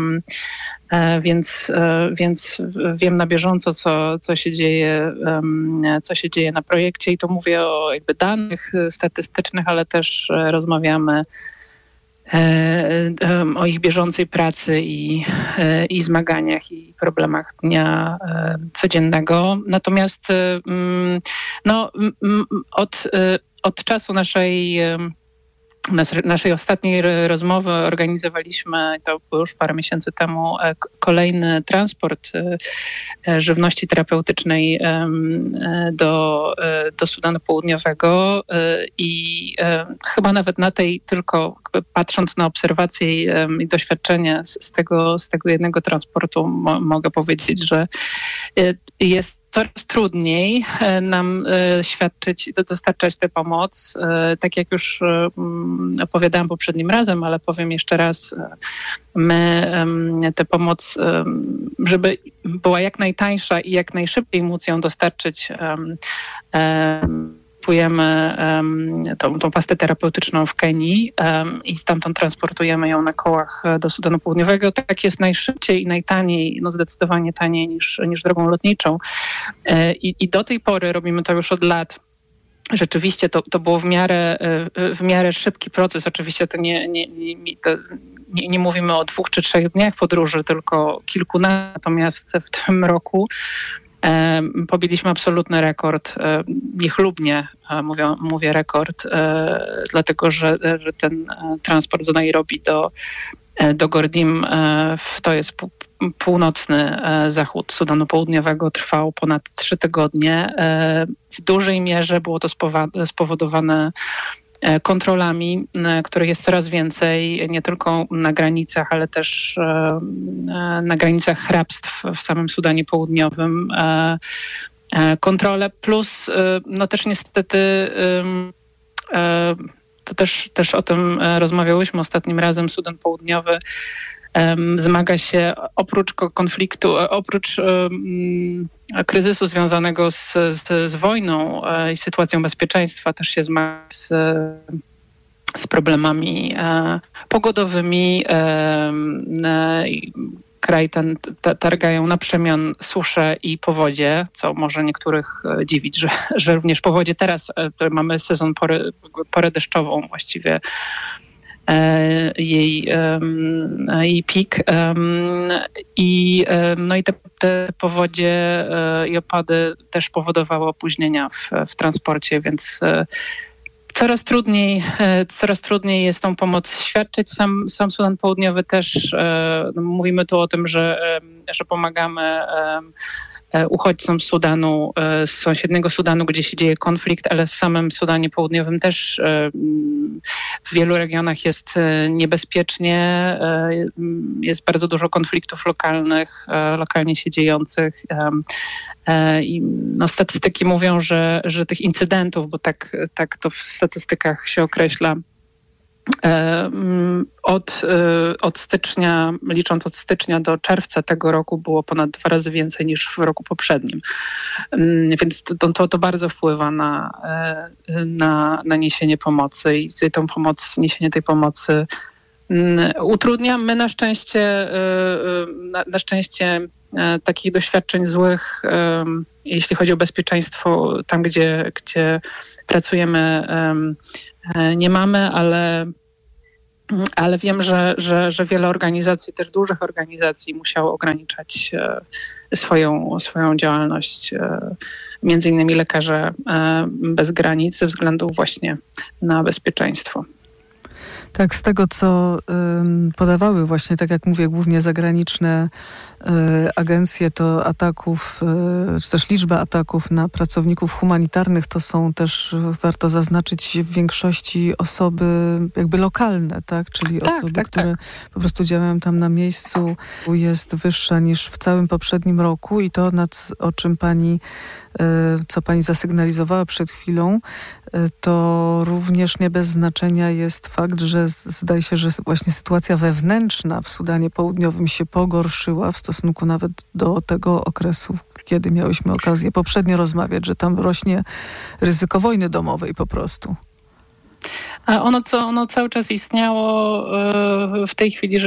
więc wiem na bieżąco, co się dzieje na projekcie i to mówię o danych statystycznych, ale też rozmawiamy o ich bieżącej pracy i zmaganiach i problemach dnia codziennego. Natomiast od czasu naszej ostatniej rozmowy organizowaliśmy, to było już parę miesięcy temu, kolejny transport żywności terapeutycznej do Sudanu Południowego i chyba nawet na tej, tylko patrząc na obserwacje i doświadczenie z tego jednego transportu, mogę powiedzieć, że jest coraz trudniej nam dostarczać tę pomoc. Tak jak już opowiadałam poprzednim razem, ale powiem jeszcze raz, my tę pomoc, żeby była jak najtańsza i jak najszybciej móc ją dostarczyć, kupujemy tą pastę terapeutyczną w Kenii i stamtąd transportujemy ją na kołach do Sudanu Południowego. Tak jest najszybciej i najtaniej, zdecydowanie taniej niż drogą lotniczą. I do tej pory robimy to już od lat. Rzeczywiście to było w miarę szybki proces. Oczywiście to nie mówimy o 2 czy 3 dniach podróży, tylko kilku. Natomiast w tym roku pobiliśmy absolutny rekord, niechlubnie mówię rekord, dlatego że ten transport z Nairobi do Gordim, to jest północny zachód Sudanu Południowego, trwał ponad 3 tygodnie. W dużej mierze było to spowodowane kontrolami, których jest coraz więcej, nie tylko na granicach, ale też na granicach hrabstw w samym Sudanie Południowym. Kontrole plus, też niestety, to też o tym rozmawiałyśmy ostatnim razem, Sudan Południowy zmaga się oprócz konfliktu, oprócz kryzysu związanego z wojną i sytuacją bezpieczeństwa, też się zmaga z problemami pogodowymi. Kraj ten targają na przemian susze i powodzie, co może niektórych dziwić, że również powodzie teraz mamy sezon porę deszczową właściwie, jej pik i te powodzie i opady też powodowały opóźnienia w transporcie, więc coraz trudniej jest tą pomoc świadczyć. Sam Sudan Południowy też, mówimy tu o tym, że pomagamy uchodźcom z Sudanu, z sąsiedniego Sudanu, gdzie się dzieje konflikt, ale w samym Sudanie Południowym też w wielu regionach jest niebezpiecznie. Jest bardzo dużo konfliktów lokalnych, lokalnie się dziejących. I statystyki mówią, że tych incydentów, bo tak to w statystykach się określa, Od stycznia, licząc od stycznia do czerwca tego roku, było ponad 2 razy więcej niż w roku poprzednim. Więc to bardzo wpływa na niesienie pomocy i niesienie tej pomocy utrudnia. My na szczęście takich doświadczeń złych, jeśli chodzi o bezpieczeństwo, tam gdzie pracujemy, nie mamy, ale wiem, że wiele organizacji, też dużych organizacji, musiało ograniczać swoją działalność. Między innymi Lekarze Bez Granic ze względu właśnie na bezpieczeństwo. Tak, z tego co podawały właśnie, tak jak mówię, głównie zagraniczne agencje, to ataków, czy też liczba ataków na pracowników humanitarnych to są też, warto zaznaczyć, w większości osoby jakby lokalne, tak? Czyli osoby, które po prostu działają tam na miejscu, jest wyższa niż w całym poprzednim roku i to, co pani zasygnalizowała przed chwilą, to również nie bez znaczenia jest fakt, że zdaje się, że właśnie sytuacja wewnętrzna w Sudanie Południowym się pogorszyła w stosunku nawet do tego okresu, kiedy miałyśmy okazję poprzednio rozmawiać, że tam rośnie ryzyko wojny domowej po prostu. A ono cały czas istniało. W tej chwili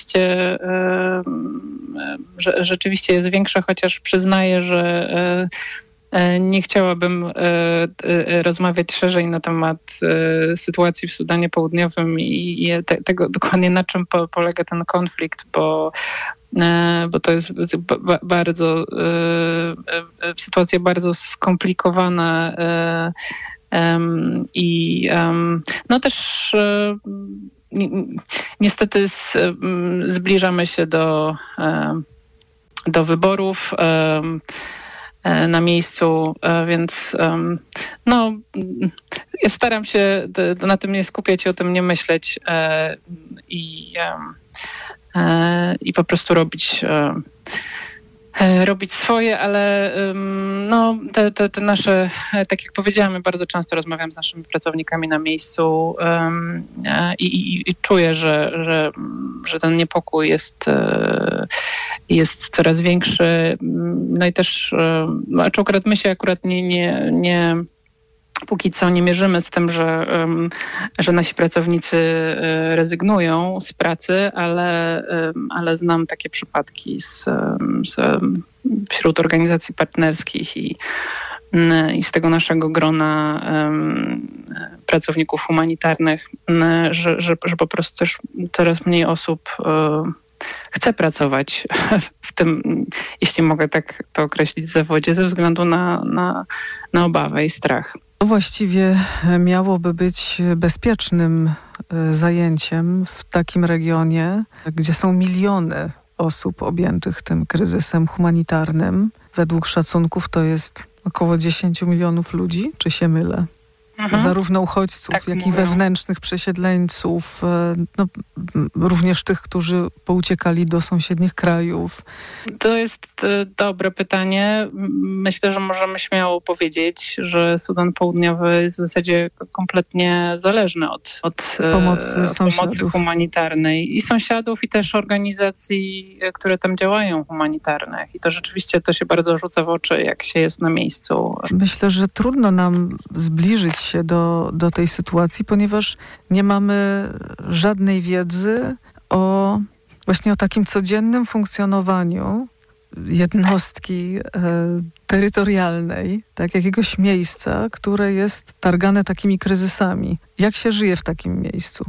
rzeczywiście jest większe, chociaż przyznaję, że nie chciałabym rozmawiać szerzej na temat sytuacji w Sudanie Południowym i tego dokładnie, na czym polega ten konflikt, bo to jest bardzo sytuacja bardzo skomplikowana i no też niestety zbliżamy się do wyborów na miejscu, więc no, ja staram się na tym nie skupiać i o tym nie myśleć i po prostu robić swoje, ale no, te nasze, tak jak powiedziałam, bardzo często rozmawiam z naszymi pracownikami na miejscu i czuję, że ten niepokój jest coraz większy. No i też, akurat my się nie póki co nie mierzymy z tym, że nasi pracownicy rezygnują z pracy, ale znam takie przypadki wśród organizacji partnerskich i z tego naszego grona pracowników humanitarnych, że po prostu też coraz mniej osób chce pracować w tym, jeśli mogę tak to określić, zawodzie, ze względu na obawę i strach. To właściwie miałoby być bezpiecznym zajęciem w takim regionie, gdzie są miliony osób objętych tym kryzysem humanitarnym. Według szacunków to jest około 10 milionów ludzi, czy się mylę? Zarówno uchodźców, tak, jak i wewnętrznych przesiedleńców, no, również tych, którzy pouciekali do sąsiednich krajów. To jest dobre pytanie. Myślę, że możemy śmiało powiedzieć, że Sudan Południowy jest w zasadzie kompletnie zależny od pomocy humanitarnej i sąsiadów, i też organizacji, które tam działają, humanitarnych. I to rzeczywiście to się bardzo rzuca w oczy, jak się jest na miejscu. Myślę, że trudno nam zbliżyć się do tej sytuacji, ponieważ nie mamy żadnej wiedzy właśnie o takim codziennym funkcjonowaniu jednostki terytorialnej, tak, jakiegoś miejsca, które jest targane takimi kryzysami. Jak się żyje w takim miejscu?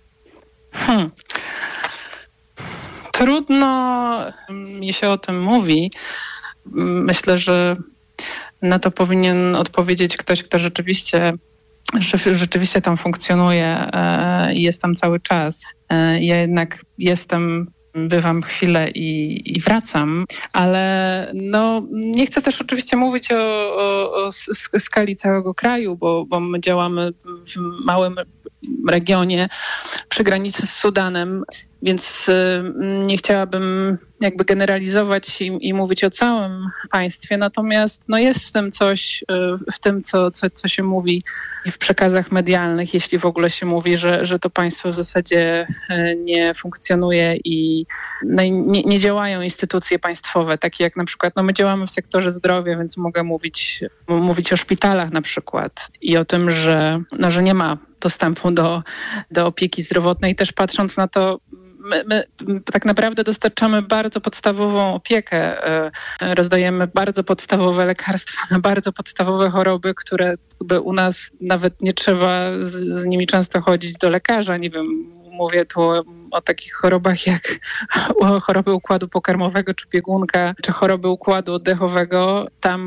Trudno mi się o tym mówi. Myślę, że na to powinien odpowiedzieć ktoś, kto rzeczywiście tam funkcjonuje i jest tam cały czas. Ja jednak bywam chwilę i wracam, ale no, nie chcę też oczywiście mówić o skali całego kraju, bo my działamy w małym regionie przy granicy z Sudanem, więc nie chciałabym jakby generalizować i mówić o całym państwie, natomiast jest w tym coś, co się mówi w przekazach medialnych, jeśli w ogóle się mówi, że to państwo w zasadzie nie funkcjonuje i nie działają instytucje państwowe, takie jak na przykład, my działamy w sektorze zdrowia, więc mogę mówić o szpitalach na przykład i o tym, że nie ma dostępu do opieki zdrowotnej. Też patrząc na to, my tak naprawdę dostarczamy bardzo podstawową opiekę, rozdajemy bardzo podstawowe lekarstwa na bardzo podstawowe choroby, które u nas nawet nie trzeba z nimi często chodzić do lekarza. Nie wiem, mówię tu o takich chorobach jak choroby układu pokarmowego czy biegunka, czy choroby układu oddechowego.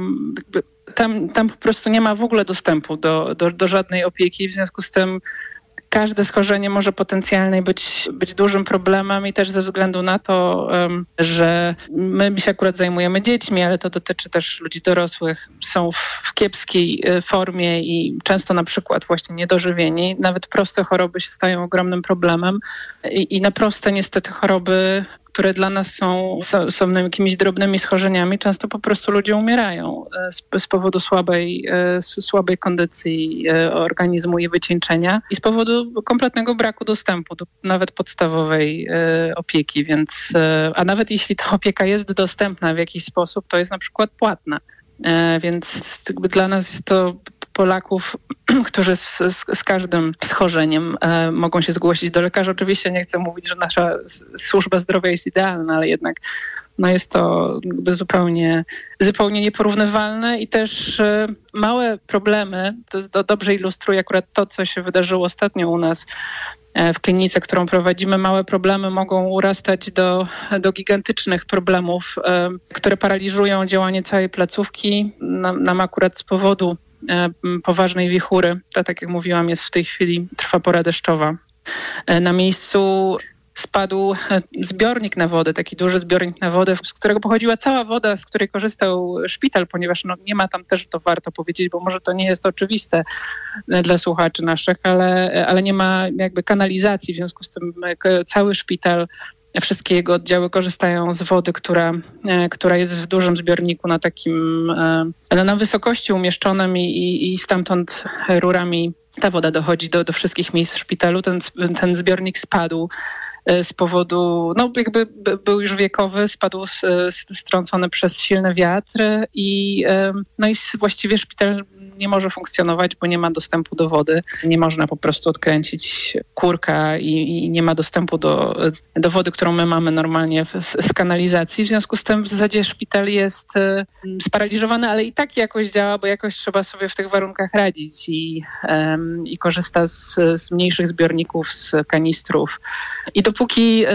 Tam po prostu nie ma w ogóle dostępu do żadnej opieki, w związku z tym każde schorzenie może potencjalnie być dużym problemem i też ze względu na to, że my się akurat zajmujemy dziećmi, ale to dotyczy też ludzi dorosłych, są w kiepskiej formie i często na przykład właśnie niedożywieni. Nawet proste choroby się stają ogromnym problemem i na proste niestety choroby, które dla nas są jakimiś drobnymi schorzeniami, często po prostu ludzie umierają z powodu słabej kondycji organizmu i wycieńczenia i z powodu kompletnego braku dostępu do nawet podstawowej opieki, więc a nawet jeśli ta opieka jest dostępna w jakiś sposób, to jest na przykład płatna. Więc dla nas jest to Polaków, którzy z każdym schorzeniem mogą się zgłosić do lekarza. Oczywiście nie chcę mówić, że nasza służba zdrowia jest idealna, ale jednak jest to zupełnie nieporównywalne i też małe problemy, to dobrze ilustruje akurat to, co się wydarzyło ostatnio u nas w klinice, którą prowadzimy. Małe problemy mogą urastać do gigantycznych problemów, które paraliżują działanie całej placówki. Nam akurat z powodu poważnej wichury, tak jak mówiłam, w tej chwili trwa pora deszczowa. Na miejscu spadł zbiornik na wodę, taki duży zbiornik na wodę, z którego pochodziła cała woda, z której korzystał szpital, ponieważ nie ma tam też, to warto powiedzieć, bo może to nie jest oczywiste dla słuchaczy naszych, ale nie ma jakby kanalizacji, w związku z tym cały szpital, wszystkie jego oddziały korzystają z wody, która jest w dużym zbiorniku na wysokości umieszczonym i stamtąd rurami ta woda dochodzi do wszystkich miejsc w szpitalu. Ten zbiornik spadł z powodu, jakby był już wiekowy, spadł strącony przez silny wiatr i właściwie szpital nie może funkcjonować, bo nie ma dostępu do wody. Nie można po prostu odkręcić kurka i nie ma dostępu do wody, którą my mamy normalnie z kanalizacji. W związku z tym w zasadzie szpital jest sparaliżowany, ale i tak jakoś działa, bo jakoś trzeba sobie w tych warunkach radzić i korzysta z mniejszych zbiorników, z kanistrów. I dopóki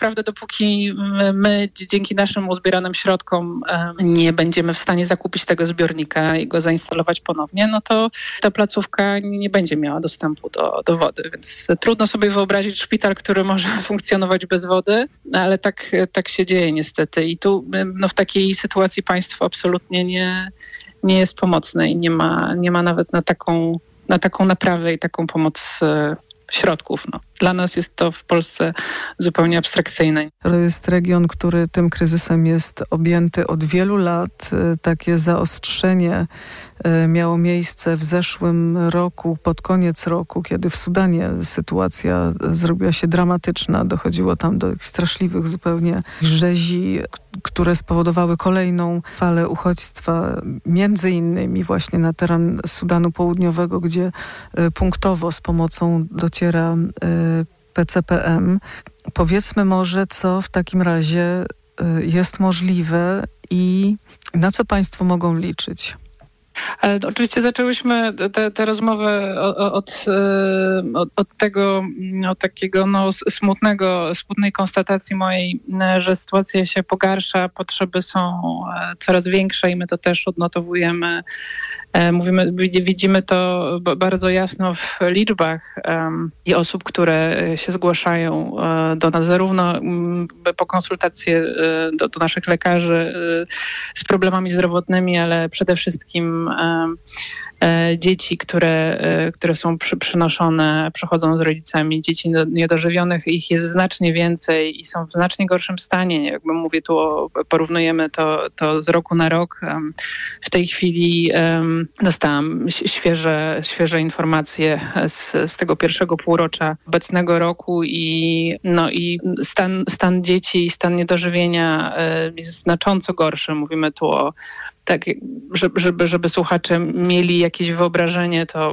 my dzięki naszym uzbieranym środkom nie będziemy w stanie zakupić tego zbiornika i go zainstalować ponownie, to ta placówka nie będzie miała dostępu do wody. Więc trudno sobie wyobrazić szpital, który może funkcjonować bez wody, ale tak się dzieje niestety. I tu w takiej sytuacji państwo absolutnie nie jest pomocne i nie ma nawet na taką naprawę i taką pomoc środków. Dla nas jest to w Polsce zupełnie abstrakcyjne. To jest region, który tym kryzysem jest objęty od wielu lat. Takie zaostrzenie miało miejsce w zeszłym roku, pod koniec roku, kiedy w Sudanie sytuacja zrobiła się dramatyczna. Dochodziło tam do straszliwych zupełnie rzezi, które spowodowały kolejną falę uchodźstwa, między innymi właśnie na teren Sudanu Południowego, gdzie punktowo z pomocą dociera PCPM. Powiedzmy może, co w takim razie jest możliwe i na co państwo mogą liczyć? Ale oczywiście zaczęłyśmy tę rozmowę od takiego smutnej konstatacji mojej, że sytuacja się pogarsza, potrzeby są coraz większe i my to też odnotowujemy. Widzimy to bardzo jasno w liczbach i osób, które się zgłaszają do nas, zarówno po konsultacje do naszych lekarzy z problemami zdrowotnymi, ale przede wszystkim dzieci, które są przynoszone, przychodzą z rodzicami, dzieci niedożywionych, ich jest znacznie więcej i są w znacznie gorszym stanie. Jakby mówię tu, porównujemy to z roku na rok. W tej chwili dostałam świeże informacje z tego pierwszego półrocza obecnego roku i stan dzieci i stan niedożywienia jest znacząco gorszy. Mówimy tu o tak, żeby słuchacze mieli jakieś wyobrażenie, to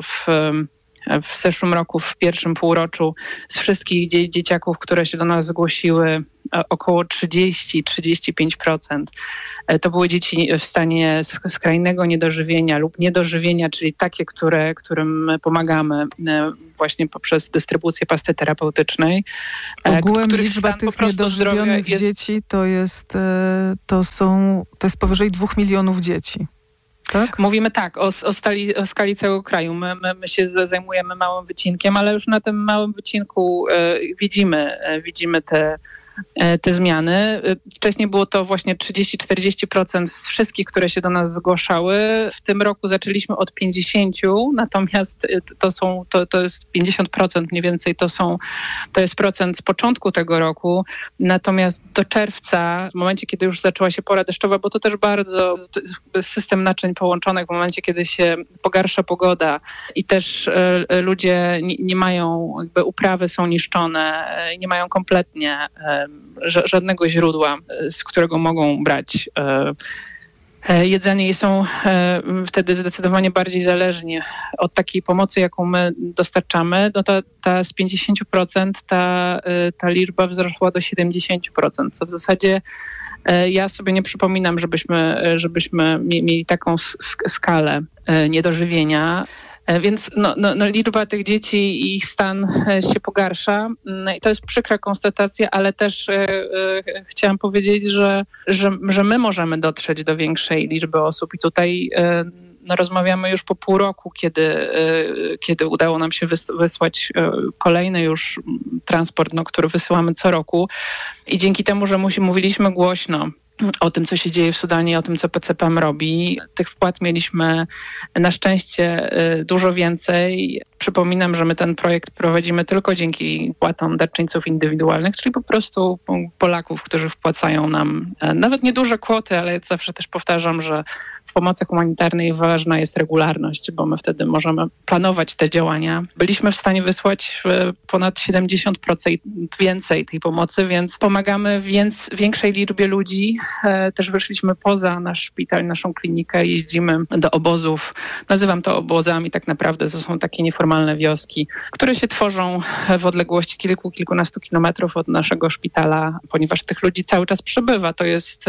w zeszłym roku, w pierwszym półroczu z wszystkich dzieciaków, które się do nas zgłosiły, około 30-35% to były dzieci w stanie skrajnego niedożywienia lub niedożywienia, czyli takie, którym pomagamy właśnie poprzez dystrybucję pasty terapeutycznej. Ogółem liczba tych niedożywionych dzieci to jest powyżej 2 milionów dzieci. Tak? Mówimy tak, o skali całego kraju. My się zajmujemy małym wycinkiem, ale już na tym małym wycinku widzimy te zmiany. Wcześniej było to właśnie 30-40% z wszystkich, które się do nas zgłaszały. W tym roku zaczęliśmy od 50%, natomiast to jest 50% mniej więcej, to jest procent z początku tego roku. Natomiast do czerwca, w momencie, kiedy już zaczęła się pora deszczowa, bo to też bardzo system naczyń połączonych, w momencie, kiedy się pogarsza pogoda i też ludzie nie mają, jakby uprawy są niszczone, nie mają kompletnie żadnego źródła, z którego mogą brać jedzenie i są wtedy zdecydowanie bardziej zależni od takiej pomocy, jaką my dostarczamy. No ta z 50% ta liczba wzrosła do 70%, co w zasadzie ja sobie nie przypominam, żebyśmy mieli taką skalę niedożywienia. Więc liczba tych dzieci i ich stan się pogarsza. I to jest przykra konstatacja, ale też chciałam powiedzieć, że my możemy dotrzeć do większej liczby osób i tutaj rozmawiamy już po pół roku, kiedy udało nam się wysłać kolejny już transport, który wysyłamy co roku i dzięki temu, że mówiliśmy głośno o tym, co się dzieje w Sudanie, o tym, co PCPM robi. Tych wpłat mieliśmy na szczęście dużo więcej. Przypominam, że my ten projekt prowadzimy tylko dzięki wpłatom darczyńców indywidualnych, czyli po prostu Polaków, którzy wpłacają nam nawet nieduże kwoty, ale zawsze też powtarzam, że w pomocy humanitarnej ważna jest regularność, bo my wtedy możemy planować te działania. Byliśmy w stanie wysłać ponad 70% więcej tej pomocy, więc pomagamy większej liczbie ludzi. Też wyszliśmy poza nasz szpital, naszą klinikę, jeździmy do obozów. Nazywam to obozami, tak naprawdę to są takie nieformalne wioski, które się tworzą w odległości kilkunastu kilometrów od naszego szpitala, ponieważ tych ludzi cały czas przybywa. To jest...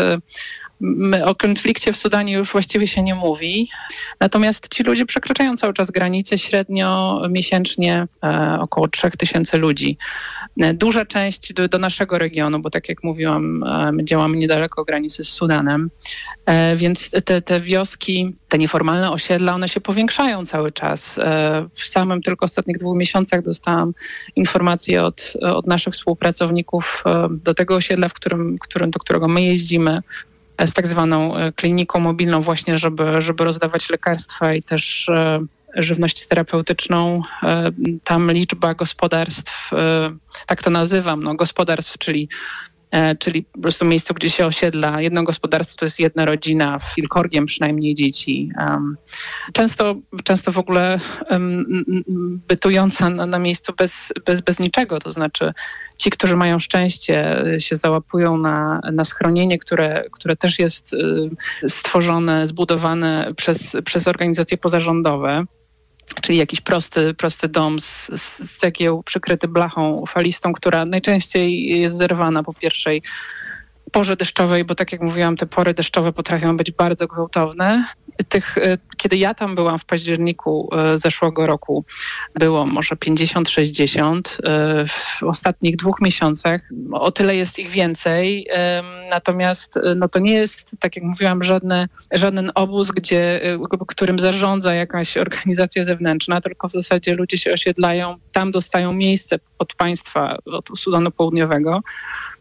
O konflikcie w Sudanie już właściwie się nie mówi, natomiast ci ludzie przekraczają cały czas granice, średnio miesięcznie około 3000 ludzi. Duża część do naszego regionu, bo tak jak mówiłam, my działamy niedaleko granicy z Sudanem, więc te wioski, te nieformalne osiedla, one się powiększają cały czas. W samym tylko ostatnich 2 miesiącach dostałam informację od naszych współpracowników do tego osiedla, do którego my jeździmy, z tak zwaną kliniką mobilną właśnie, żeby rozdawać lekarstwa i też żywność terapeutyczną. Tam liczba gospodarstw, tak to nazywam, gospodarstw, czyli po prostu miejsce, gdzie się osiedla. Jedno gospodarstwo to jest jedna rodzina, kilkorgiem przynajmniej dzieci. Często w ogóle bytująca na miejscu bez niczego, to znaczy ci, którzy mają szczęście, się załapują na schronienie, które też jest stworzone, zbudowane przez organizacje pozarządowe. Czyli jakiś prosty dom z cegieł przykryty blachą falistą, która najczęściej jest zerwana po pierwszej porze deszczowej, bo tak jak mówiłam, te pory deszczowe potrafią być bardzo gwałtowne. Kiedy ja tam byłam w październiku zeszłego roku, było może 50-60. W ostatnich 2 miesiącach o tyle jest ich więcej. Natomiast to nie jest, tak jak mówiłam, żaden obóz, którym zarządza jakaś organizacja zewnętrzna, tylko w zasadzie ludzie się osiedlają, tam dostają miejsce od państwa, od Sudanu Południowego.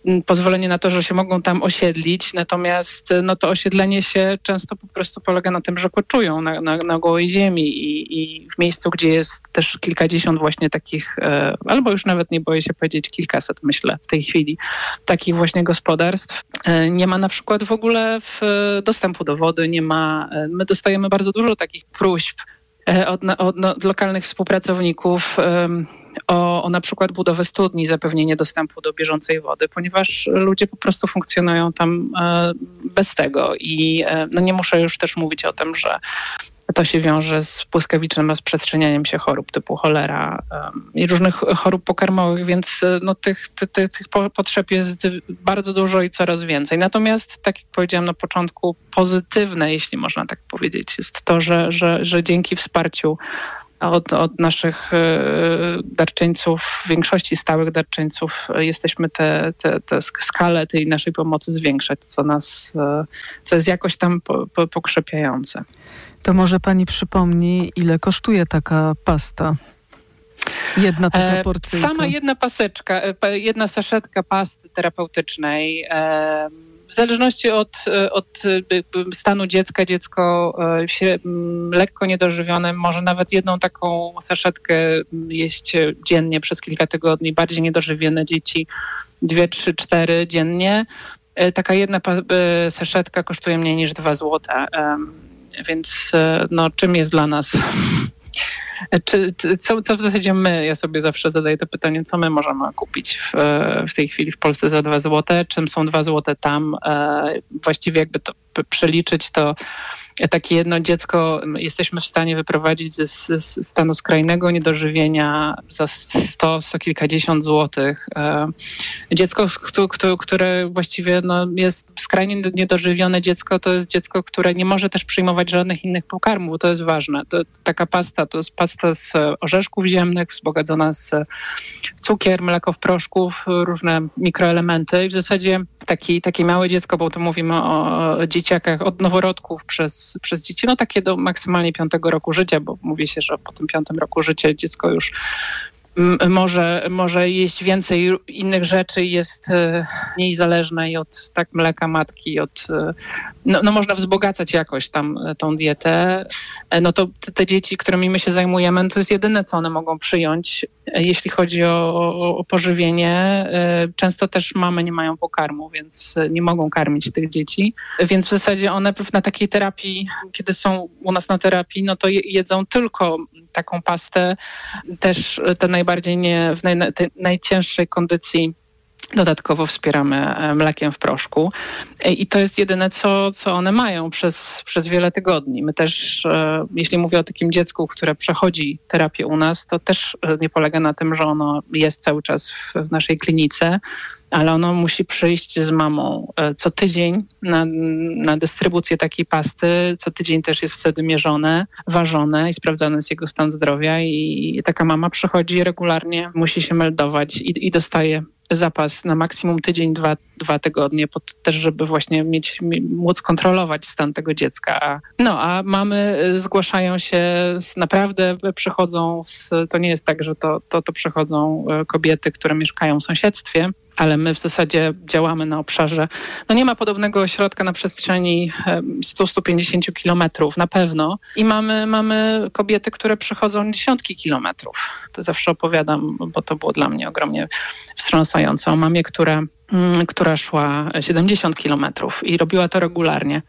pozwolenie na to, że się mogą tam osiedlić, natomiast to osiedlenie się często po prostu polega na tym, że koczują na gołej ziemi i w miejscu, gdzie jest też kilkadziesiąt właśnie takich, albo już nawet nie boję się powiedzieć kilkaset, myślę w tej chwili, takich właśnie gospodarstw. Nie ma na przykład w ogóle dostępu do wody, my dostajemy bardzo dużo takich próśb od lokalnych współpracowników o na przykład budowę studni, zapewnienie dostępu do bieżącej wody, ponieważ ludzie po prostu funkcjonują tam bez tego i nie muszę już też mówić o tym, że to się wiąże z błyskawicznym rozprzestrzenianiem się chorób typu cholera i różnych chorób pokarmowych, więc tych potrzeb jest bardzo dużo i coraz więcej. Natomiast, tak jak powiedziałam na początku, pozytywne, jeśli można tak powiedzieć, jest to, że dzięki wsparciu od naszych darczyńców, większości stałych darczyńców, jesteśmy tę skalę tej naszej pomocy zwiększać, co jest jakoś tam pokrzepiające. To może pani przypomni, ile kosztuje taka pasta? Jedna taka porcyjka. Sama jedna saszetka pasty terapeutycznej. W zależności od stanu dziecko lekko niedożywione może nawet jedną taką saszetkę jeść dziennie przez kilka tygodni. Bardziej niedożywione dzieci 2, 3, 4 dziennie. Taka jedna saszetka kosztuje mniej niż 2 złote. Więc czym jest dla nas? Co w zasadzie ja sobie zawsze zadaję to pytanie, co my możemy kupić w tej chwili w Polsce za 2 złote? Czym są 2 złote tam? Właściwie jakby to przeliczyć, to takie jedno dziecko jesteśmy w stanie wyprowadzić ze stanu skrajnego niedożywienia za 100 kilkadziesiąt złotych. Dziecko, które właściwie jest skrajnie niedożywione dziecko, to jest dziecko, które nie może też przyjmować żadnych innych pokarmów, to jest ważne. Taka pasta, to jest pasta z orzeszków ziemnych, wzbogacona z cukier, mleko w proszku, różne mikroelementy i w zasadzie takie małe dziecko, bo tu mówimy o dzieciakach od noworodków przez dzieci, takie do maksymalnie 5 roku życia, bo mówi się, że po tym 5 roku życia dziecko już może jeść więcej innych rzeczy, jest mniej zależne i od mleka matki, można wzbogacać jakoś tam tą dietę. To te dzieci, którymi my się zajmujemy, to jest jedyne, co one mogą przyjąć, jeśli chodzi o pożywienie. Często też mamy nie mają pokarmu, więc nie mogą karmić tych dzieci, więc w zasadzie one na takiej terapii, kiedy są u nas na terapii, to jedzą tylko taką pastę, też te najbardziej w najcięższej kondycji dodatkowo wspieramy mlekiem w proszku i to jest jedyne, co one mają przez wiele tygodni. My też, jeśli mówię o takim dziecku, które przechodzi terapię u nas, to też nie polega na tym, że ono jest cały czas w naszej klinice, ale ono musi przyjść z mamą co tydzień na dystrybucję takiej pasty. Co tydzień też jest wtedy mierzone, ważone i sprawdzany jest jego stan zdrowia i taka mama przychodzi regularnie, musi się meldować i dostaje zapas na maksimum tydzień, 2 tygodnie, też żeby właśnie móc kontrolować stan tego dziecka. A mamy zgłaszają się, naprawdę przychodzą, to nie jest tak, że to przychodzą kobiety, które mieszkają w sąsiedztwie, ale my w zasadzie działamy na obszarze, nie ma podobnego ośrodka na przestrzeni 100-150 kilometrów na pewno i mamy kobiety, które przychodzą dziesiątki kilometrów. To zawsze opowiadam, bo to było dla mnie ogromnie wstrząsające. O mamie, która szła 70 kilometrów i robiła to regularnie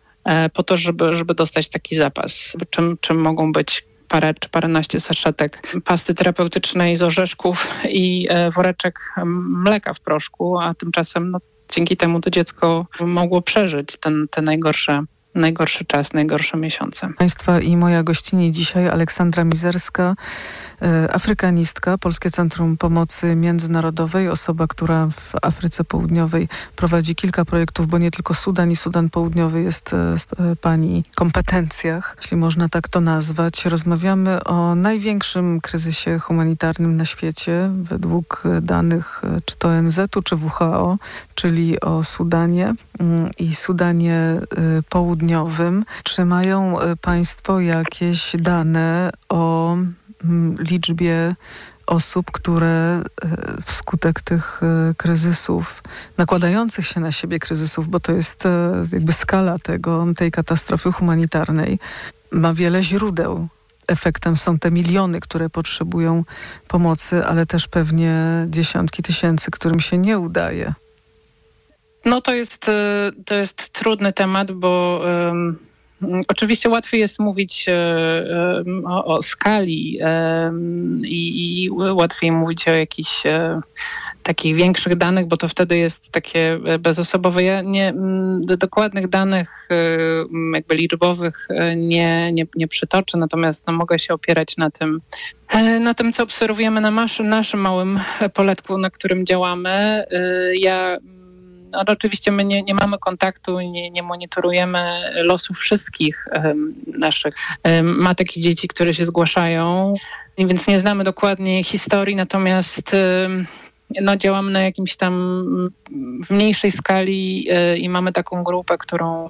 po to, żeby dostać taki zapas. Czym mogą być parę czy paręnaście saszetek pasty terapeutycznej z orzeszków i woreczek mleka w proszku, a tymczasem dzięki temu to dziecko mogło przeżyć te najgorszy czas, najgorsze miesiące. Państwa i moja gościni dzisiaj Aleksandra Mizerska, afrykanistka, Polskie Centrum Pomocy Międzynarodowej, osoba, która w Afryce Południowej prowadzi kilka projektów, bo nie tylko Sudan i Sudan Południowy jest w pani kompetencjach, jeśli można tak to nazwać. Rozmawiamy o największym kryzysie humanitarnym na świecie, według danych czy to ONZ-u, czy WHO, czyli o Sudanie i Sudanie Południowym. Czy mają państwo jakieś dane o liczbie osób, które wskutek tych kryzysów, nakładających się na siebie kryzysów, bo to jest jakby skala tej katastrofy humanitarnej, ma wiele źródeł. Efektem są te miliony, które potrzebują pomocy, ale też pewnie dziesiątki tysięcy, którym się nie udaje. No to jest trudny temat, bo oczywiście łatwiej jest mówić o skali i łatwiej mówić o jakichś takich większych danych, bo to wtedy jest takie bezosobowe. Ja dokładnych danych jakby liczbowych nie przytoczę, natomiast mogę się opierać na tym, co obserwujemy na naszym małym poletku, na którym działamy. Oczywiście my nie mamy kontaktu, nie monitorujemy losów wszystkich naszych matek i dzieci, które się zgłaszają, więc nie znamy dokładnie historii, natomiast działamy na jakimś tam w mniejszej skali i mamy taką grupę, którą